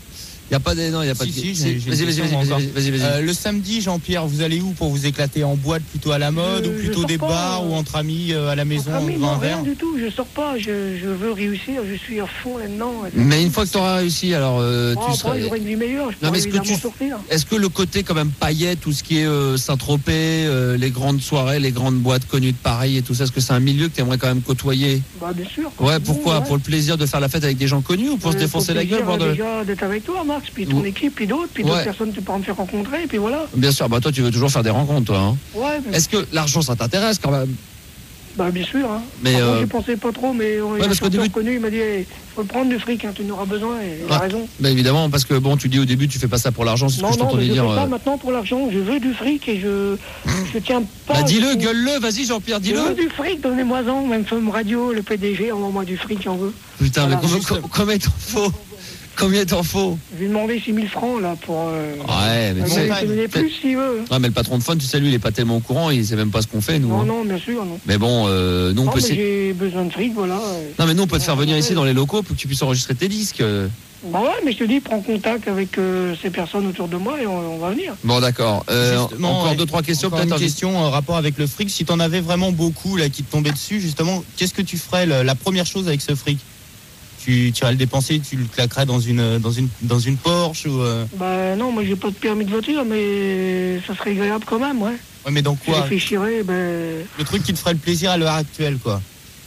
Il y a pas des non, il y a pas Si, de si, si. j'ai- j'ai une Vas-y, vas-y, question vas-y, encore. vas-y, vas-y, vas-y. Euh, le samedi, Jean-Pierre, vous allez où pour vous éclater? En boîte plutôt à la mode Je- ou je plutôt sors des pas, bars euh, ou entre amis euh, à la maison Entre amis, devant non, un rien verre? du tout, je sors pas, je, je veux réussir, je suis à fond là-dedans. Mais une fois que tu auras réussi, alors euh, Oh, tu après, seras. j'aurai une vie meilleure, je Non, pourrais mais est-ce que évidemment tu- sortir. Est-ce que le côté quand même paillettes, tout ce qui est euh, Saint-Tropez, euh, les grandes soirées, les grandes boîtes connues de Paris et tout ça, est-ce que c'est un milieu que tu aimerais quand même côtoyer? Bah, bien sûr. Ouais, pourquoi? Ouais. Pour le plaisir de faire la fête avec des gens connus ou pour se Euh, défoncer faut la gueule? plaisir, voir de- déjà d'être avec toi, Max, puis ton Ouais. équipe, puis d'autres, puis Ouais. d'autres personnes que tu pourras me faire rencontrer, et puis voilà. Bien sûr, bah toi tu veux toujours faire des rencontres, toi. Hein. Ouais, mais- Est-ce que l'argent ça t'intéresse quand même? Bah bien sûr. Hein. Mais, Avant, euh, j'y pensais pas trop, mais on ouais, parce qu'au début- connu, il m'a dit, il faut prendre du fric, hein, tu en auras besoin, et il a Ouais. raison. Bah évidemment, parce que bon, tu dis au début tu fais pas ça pour l'argent, c'est ce Non, que je non, mais t'entendais je dire. fais pas euh. maintenant pour l'argent, je veux du fric et je, je tiens pas... Bah dis-le, je- gueule-le, vas-y Jean-Pierre, Je veux dis-le. du fric, donnez-moi-en, même F M Radio, le P D G, envoie-moi du fric, j'en veux. Putain, Voilà, mais combien, juste- com- combien t'en faut? Combien t'en faut? Je vais demander six mille francs, là, pour... Euh, Ouais, mais euh, tu sais. il me donner plus, s'il veut. Ouais, mais le patron de Fun, tu sais, lui, il est pas tellement au courant, il sait même pas ce qu'on fait, nous. Non, hein. non, bien sûr, non. Mais bon, euh, nous on Non, peut. mais s'y- j'ai besoin de fric, voilà. Non, mais nous on peut te faire venir ici dans les locaux pour que tu puisses enregistrer tes disques. Bah ouais, mais je te dis, prends contact avec euh, ces personnes autour de moi et on, on va venir. Bon, d'accord. Euh, Justement, encore ouais. deux, trois questions, Encore peut-être. une un- question en rapport avec le fric. Si t'en avais vraiment beaucoup là qui te tombaient dessus, justement, qu'est-ce que tu ferais le- la première chose avec ce fric? Tu, tu irais le dépenser, tu le claquerais dans une dans une dans une Porsche ou euh... Bah non, moi j'ai pas de permis de voiture, mais ça serait agréable quand même, ouais. Ouais, mais dans Je quoi? réfléchirais, ben... Le truc qui te ferait le plaisir à l'heure actuelle, quoi.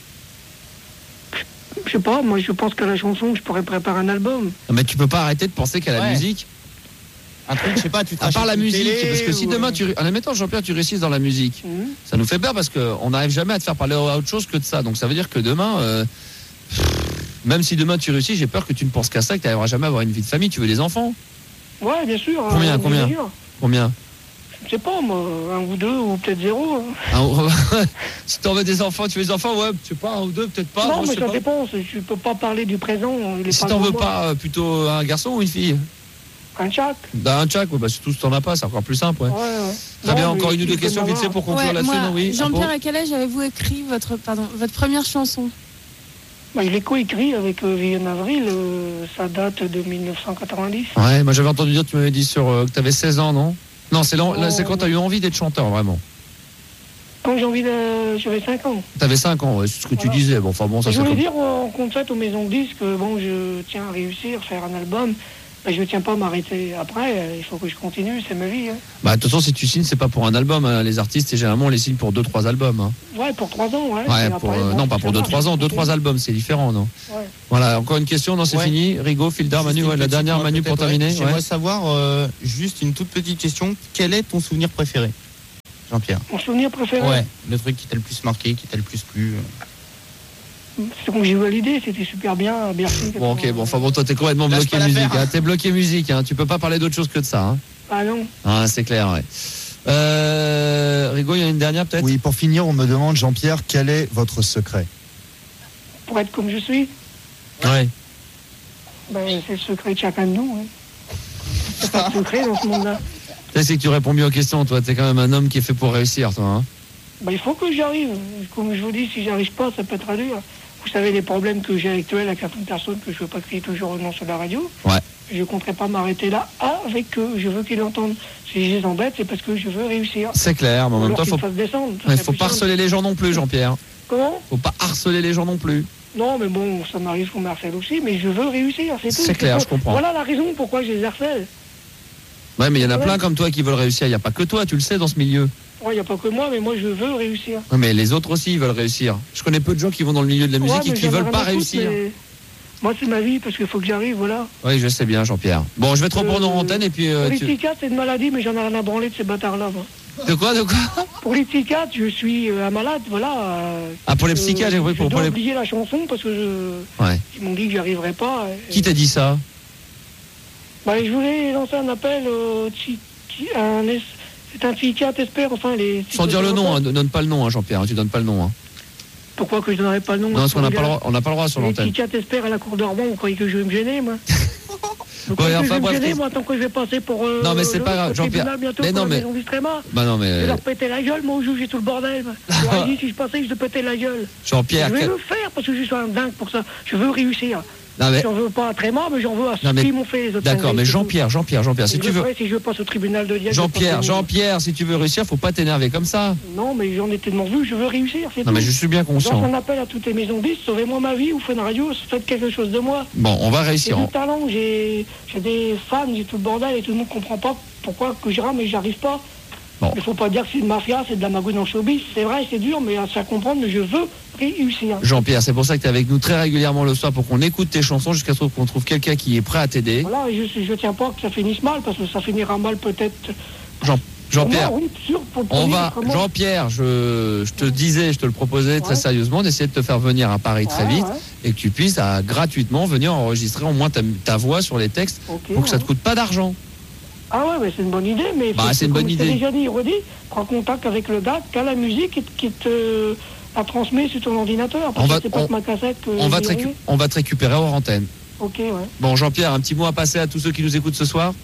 Je sais pas, moi je pense qu'à la chanson, je pourrais préparer un album. Non, mais tu peux pas arrêter de penser qu'à la Ouais. musique. Un truc, je sais pas, tu À part la t'achètes une musique, télé parce que si ou, demain euh, tu. En admettant, Jean-Pierre, tu réussisses dans la musique, Mhm. ça nous fait peur parce qu'on n'arrive jamais à te faire parler à autre chose que de ça. Donc ça veut dire que demain. euh, Même si demain tu réussis, j'ai peur que tu ne penses qu'à ça, que tu n'arriveras jamais à avoir une vie de famille. Tu veux des enfants? Ouais, bien sûr. Combien, euh, combien bien sûr. Combien? Je sais pas, moi, un ou deux, ou peut-être zéro. hein. Un- Si t'en veux des enfants, tu veux des enfants, ouais, je sais pas, un ou deux, peut-être pas. non, moi, je mais sais ça pas. dépend, c'est- tu peux pas parler du présent. Il est Si pas t'en devant veux moi. pas, euh, plutôt un garçon ou une fille? Un chat. Bah, un tchac, ouais, bah, surtout si t'en as pas, c'est encore plus simple, ouais. Ouais, ouais. Très Non, bien, mais encore une ou si deux je peux questions en vite fait avoir. pour conclure Ouais, là-dessus, moi, non, oui. Jean-Pierre, Ah à quel âge avez-vous écrit votre, pardon, votre première chanson? Bah, je l'ai coécrit avec euh, Viviane Avril, euh, ça date de mille neuf cent quatre-vingt-dix. bon Ouais, moi j'avais entendu dire, tu m'avais dit sur, euh, que t'avais seize ans, non? Non, c'est là, là, c'est quand t'as eu envie d'être chanteur, vraiment. Quand j'ai envie de... J'avais cinq ans. T'avais cinq ans, ouais, c'est ce que tu Voilà. disais. Bon, enfin bon, ça je c'est voulais comme... dire en concert aux maisons de disques, que bon, je tiens à réussir, faire un album, mais je tiens pas à m'arrêter. Après, euh, il faut que je continue, c'est ma vie. Hein. Bah, de toute façon, si tu signes, c'est pas pour un album, hein. Les artistes, c'est généralement, on les signe pour deux, trois albums, hein. Ouais, pour trois ans, ouais. Ouais, Et pour, après, euh, bon, non, pas ça pour deux, marche, trois ans, je deux, trois continue. albums, c'est différent, non? Ouais. Voilà, encore une question, non, c'est Ouais. fini. Rigaud, Fildar, juste Manu, une ouais, la petite, dernière, moi, Manu, pour peut-être, ouais. terminer. J'aimerais Ouais. savoir euh, juste une toute petite question. Quel est ton souvenir préféré, Jean-Pierre? Mon souvenir préféré, Ouais, le truc qui t'a le plus marqué, qui t'a le plus plu. c'est quand j'ai validé, c'était super bien à Bercy. Bon, ok, bon, enfin bon, toi, t'es complètement Lâche bloqué pas musique, l'affaire. hein. T'es bloqué musique, hein. Tu peux pas parler d'autre chose que de ça, hein. Ah non. Ah, c'est clair, ouais. Euh, Rigaud, il y a une dernière, peut-être? Oui, pour finir, on me demande, Jean-Pierre, quel est votre secret? Pour être comme je suis, Ouais. ben, c'est le secret de chacun de nous. Hein. C'est pas de secret dans ce monde-là. Tu sais, c'est que tu réponds mieux aux questions, toi. T'es quand même un homme qui est fait pour réussir, toi, hein. Ben, il faut que j'y arrive. Comme je vous dis, si j'arrive pas, ça peut être dur. Vous savez les problèmes que j'ai actuels avec certaines personnes que je veux pas crier toujours non sur la radio. Ouais. Je ne compterai pas m'arrêter là avec eux. Je veux qu'ils l'entendent. Si je les embête, c'est parce que je veux réussir. C'est clair, mais en même Alors temps, qu'ils faut, me fassent descendre. Ça ouais, serait faut plus pas simple. harceler les gens non plus, Jean-Pierre. Comment? Faut pas harceler les gens non plus. Non, mais bon, ça m'arrive qu'on me harcèle aussi, mais je veux réussir, c'est tout. C'est clair, tout. je comprends. Voilà la raison pourquoi je les harcèle. Ouais, mais il y en a Ouais. plein comme toi qui veulent réussir. Il n'y a pas que toi, tu le sais, dans ce milieu. Il n'y a pas que moi, mais moi je veux réussir. Ouais, mais les autres aussi, ils veulent réussir. Je connais peu de gens qui vont dans le milieu de la musique Ouais, et mais qui j'en ai veulent rien pas à foutre, réussir. mais moi c'est ma vie parce qu'il faut que j'arrive, voilà. Oui, je sais bien, Jean-Pierre. Bon, je vais te reprendre en antenne et puis. euh, Pour les tu- psychiatres, c'est une maladie, mais j'en ai rien à branler de ces bâtards-là. moi. De quoi, de quoi? Pour les psychiatres, je suis euh, un malade, voilà. euh, Ah, pour les euh, psychiatres, j'ai compris, je pour- dois pour les- oublier la chanson parce que je... Ouais. ils m'ont dit que j'y arriverais pas. et- Qui t'a dit ça? Bah, je voulais lancer un appel au psy- psy- un es- c'est un psychiatre espère, enfin les... Sans dire le nom, hein, ne donne pas le nom, hein, Jean-Pierre. hein, Tu donnes pas le nom. Hein. Pourquoi que je donnerais pas le nom? Non, parce qu'on n'a pas le Regarde, droit, on n'a pas le droit sur les l'antenne. psychiatres espèrent à la cour d'Orban, vous croyez que je vais me gêner, moi? Vous croyez Ouais, que enfin, je vais bref, me gêner, qu'est-ce- moi, tant que je vais passer pour... Euh, Non, mais c'est le- pas grave, le tribunal Jean-Pierre. bientôt Mais pour non, la mais- maison d'Istrema. Bah non, Je vais mais. leur péter la gueule, moi, au juge, j'ai tout le bordel. moi. Je leur ai dit, si je passais, je de péter la gueule. Jean-Pierre, Je vais quel- le faire parce que je suis un dingue pour ça. Je veux réussir. Non, mais- J'en veux pas à Tréma, mais j'en veux à ceux Non, mais- qui m'ont fait les autres D'accord, cinglés, mais c'est tout. Jean-Pierre, Jean-Pierre, Jean-Pierre, si Et tu je veux. ferai si je passe au tribunal de Liège. Jean-Pierre, je passe au- Jean-Pierre, si tu veux réussir, faut pas t'énerver comme ça. Non, mais j'en ai tellement vu, je veux réussir, c'est Non, tout. mais je suis bien conscient. Donc, on appelle à toutes les maisons de disques, sauvez-moi ma vie, ou faites une radio, faites quelque chose de moi. Bon, on va J'ai réussir. du talent, j'ai j'ai des fans, j'ai tout le bordel, et tout le monde comprend pas pourquoi que je rame et j'arrive pas. Bon. Il faut pas dire que c'est une mafia, c'est de la magouille dans le showbiz. C'est vrai, c'est dur, mais à se faire comprendre, mais je veux réussir. Jean-Pierre, c'est pour ça que tu es avec nous très régulièrement le soir pour qu'on écoute tes chansons jusqu'à ce qu'on trouve quelqu'un qui est prêt à t'aider. Voilà, et je, je tiens pas que ça finisse mal, parce que ça finira mal peut-être. Jean, Jean-Pierre, Pour moi, oui, sûr, pour le on premier, va, parce que moi- Jean-Pierre, je, je te disais, je te le proposais très Ouais. sérieusement d'essayer de te faire venir à Paris très Ouais, vite ouais. et que tu puisses à, gratuitement venir enregistrer au moins ta, ta voix sur les textes Ok, pour que ça ouais. te coûte pas d'argent. Ah ouais, mais c'est une bonne idée, mais Bah, faut- c'est une comme bonne je t'ai idée. déjà dit, redis, prends contact avec le gars qui a la musique et qui te la transmet sur ton ordinateur. Parce On va- que c'est pas on- que ma cassette que On va, te j'ai récu- arrivé. on va te récupérer hors antenne. Ok, ouais. Bon, Jean-Pierre, un petit mot à passer à tous ceux qui nous écoutent ce soir.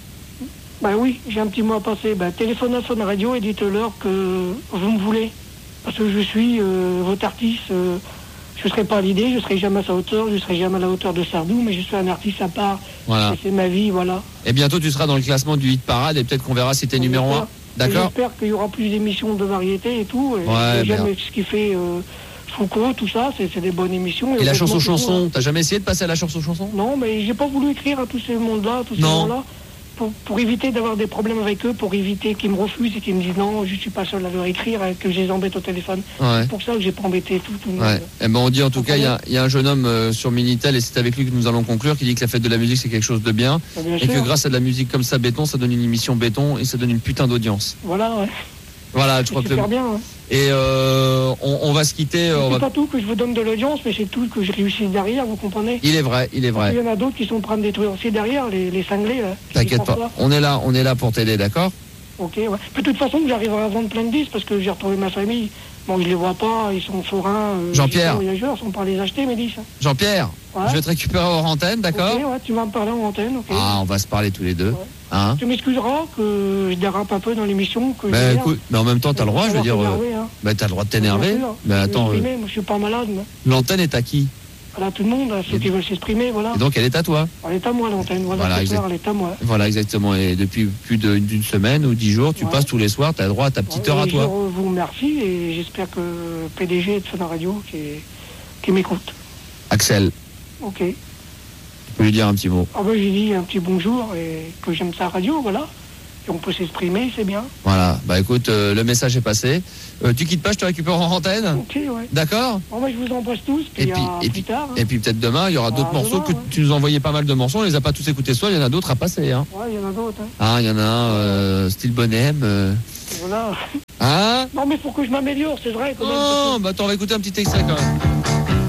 Bah oui, j'ai un petit mot à passer. Bah, téléphone à Fun Radio et dites-leur que vous me voulez. Parce que je suis euh, votre artiste. euh, je ne serai pas à l'idée, je ne serai jamais à sa hauteur, je ne serai jamais à la hauteur de Sardou, mais je suis un artiste à part. Voilà. Et c'est ma vie, voilà. Et bientôt, tu seras dans le classement du hit parade et peut-être qu'on verra si t'es numéro un. D'accord. Et J'espère qu'il y aura plus d'émissions de variété et tout. Et Ouais, j'aime bien. ce qui fait euh, Foucault, tout ça, c'est c'est des bonnes émissions. Et la heureusement, chanson c'est tout, hein. chanson, t'as jamais essayé de passer à la chanson chanson? Non, mais j'ai pas voulu écrire à tous ces mondes-là, tous ces Non. gens-là, pour, pour éviter d'avoir des problèmes avec eux, pour éviter qu'ils me refusent et qu'ils me disent non, je suis pas seul à leur écrire, et que je les embête au téléphone. Ouais. C'est pour ça que j'ai pas embêté tout, tout le Ouais. monde. Eh ben on dit en tout cas, il y a, il y a un jeune homme euh, sur Minitel et c'est avec lui que nous allons conclure qui dit que la fête de la musique c'est quelque chose de bien Bah, bien et sûr. que grâce à de la musique comme ça béton, ça donne une émission béton et ça donne une putain d'audience. Voilà, ouais. Voilà, je C'est crois que. super bien. Hein. Et euh, on, on va se quitter. euh, on C'est va- pas tout que je vous donne de l'audience, mais c'est tout que je réussis derrière, vous comprenez? Il est vrai, il est Il vrai. y en a d'autres qui sont prêts à me détruire aussi derrière, les, les cinglés. Là, qui T'inquiète font pas, ça. on est là, on est là pour t'aider, d'accord? Ok, ouais. Puis de toute façon, j'arriverai à vendre plein de disques parce que j'ai retrouvé ma famille. Bon, je les vois pas, ils sont forains. euh, Jean-Pierre. ils sont voyageurs, ils sont pas les acheter, mes disques. Jean-Pierre, Ouais. je vais te récupérer hors antenne, d'accord? Ok, ouais, tu vas me parler en antenne, ok. Ah, on va se parler tous les deux. Hein? Tu m'excuseras que je dérape un peu dans l'émission. que Ben je viens. écoute, mais en même temps, t'as le droit, je veux dire. Faut euh, m'énerver, hein. Ben t'as le droit de t'énerver. Bien sûr. Mais Je vais attends, euh, m'exprimer, moi, je suis pas malade. moi. l'antenne est à qui? Voilà, tout le monde, hein, ceux qui veulent s'exprimer, voilà. Et donc elle est à toi. Elle est à moi, l'antenne, voilà, Voilà, c'est exact. clair, elle est à moi. Voilà, exactement. Et depuis plus de- d'une semaine ou dix jours, tu Ouais. passes tous les soirs, tu as droit à ta petite heure à Et toi. Je vous remercie et j'espère que le P D G de Fun Radio qui, qui m'écoute. Axel, Ok. tu peux lui dire un petit mot. Ah ben j'ai dit un petit bonjour et que j'aime sa radio, voilà. Et on peut s'exprimer, c'est bien. Voilà, bah écoute, euh, le message est passé. Euh, tu quittes pas, je te récupère en antenne. Ok, ouais. D'accord? Bon, ben, je vous embrasse tous, puis, Et puis, à et plus puis, tard. hein. et puis peut-être demain, il y aura d'autres Ah, morceaux demain, que ouais. tu nous envoyais pas mal de morceaux, on les a pas tous écoutés ce soir, il y en a d'autres à passer. Hein. Ouais, il y en a d'autres. Hein. Ah, il y en a un, euh, style Bonhomme. euh. Voilà. Hein? Non, mais faut que je m'améliore, c'est vrai. Quand même, parce que- Oh, bah attends, on va écouter un petit extrait quand même.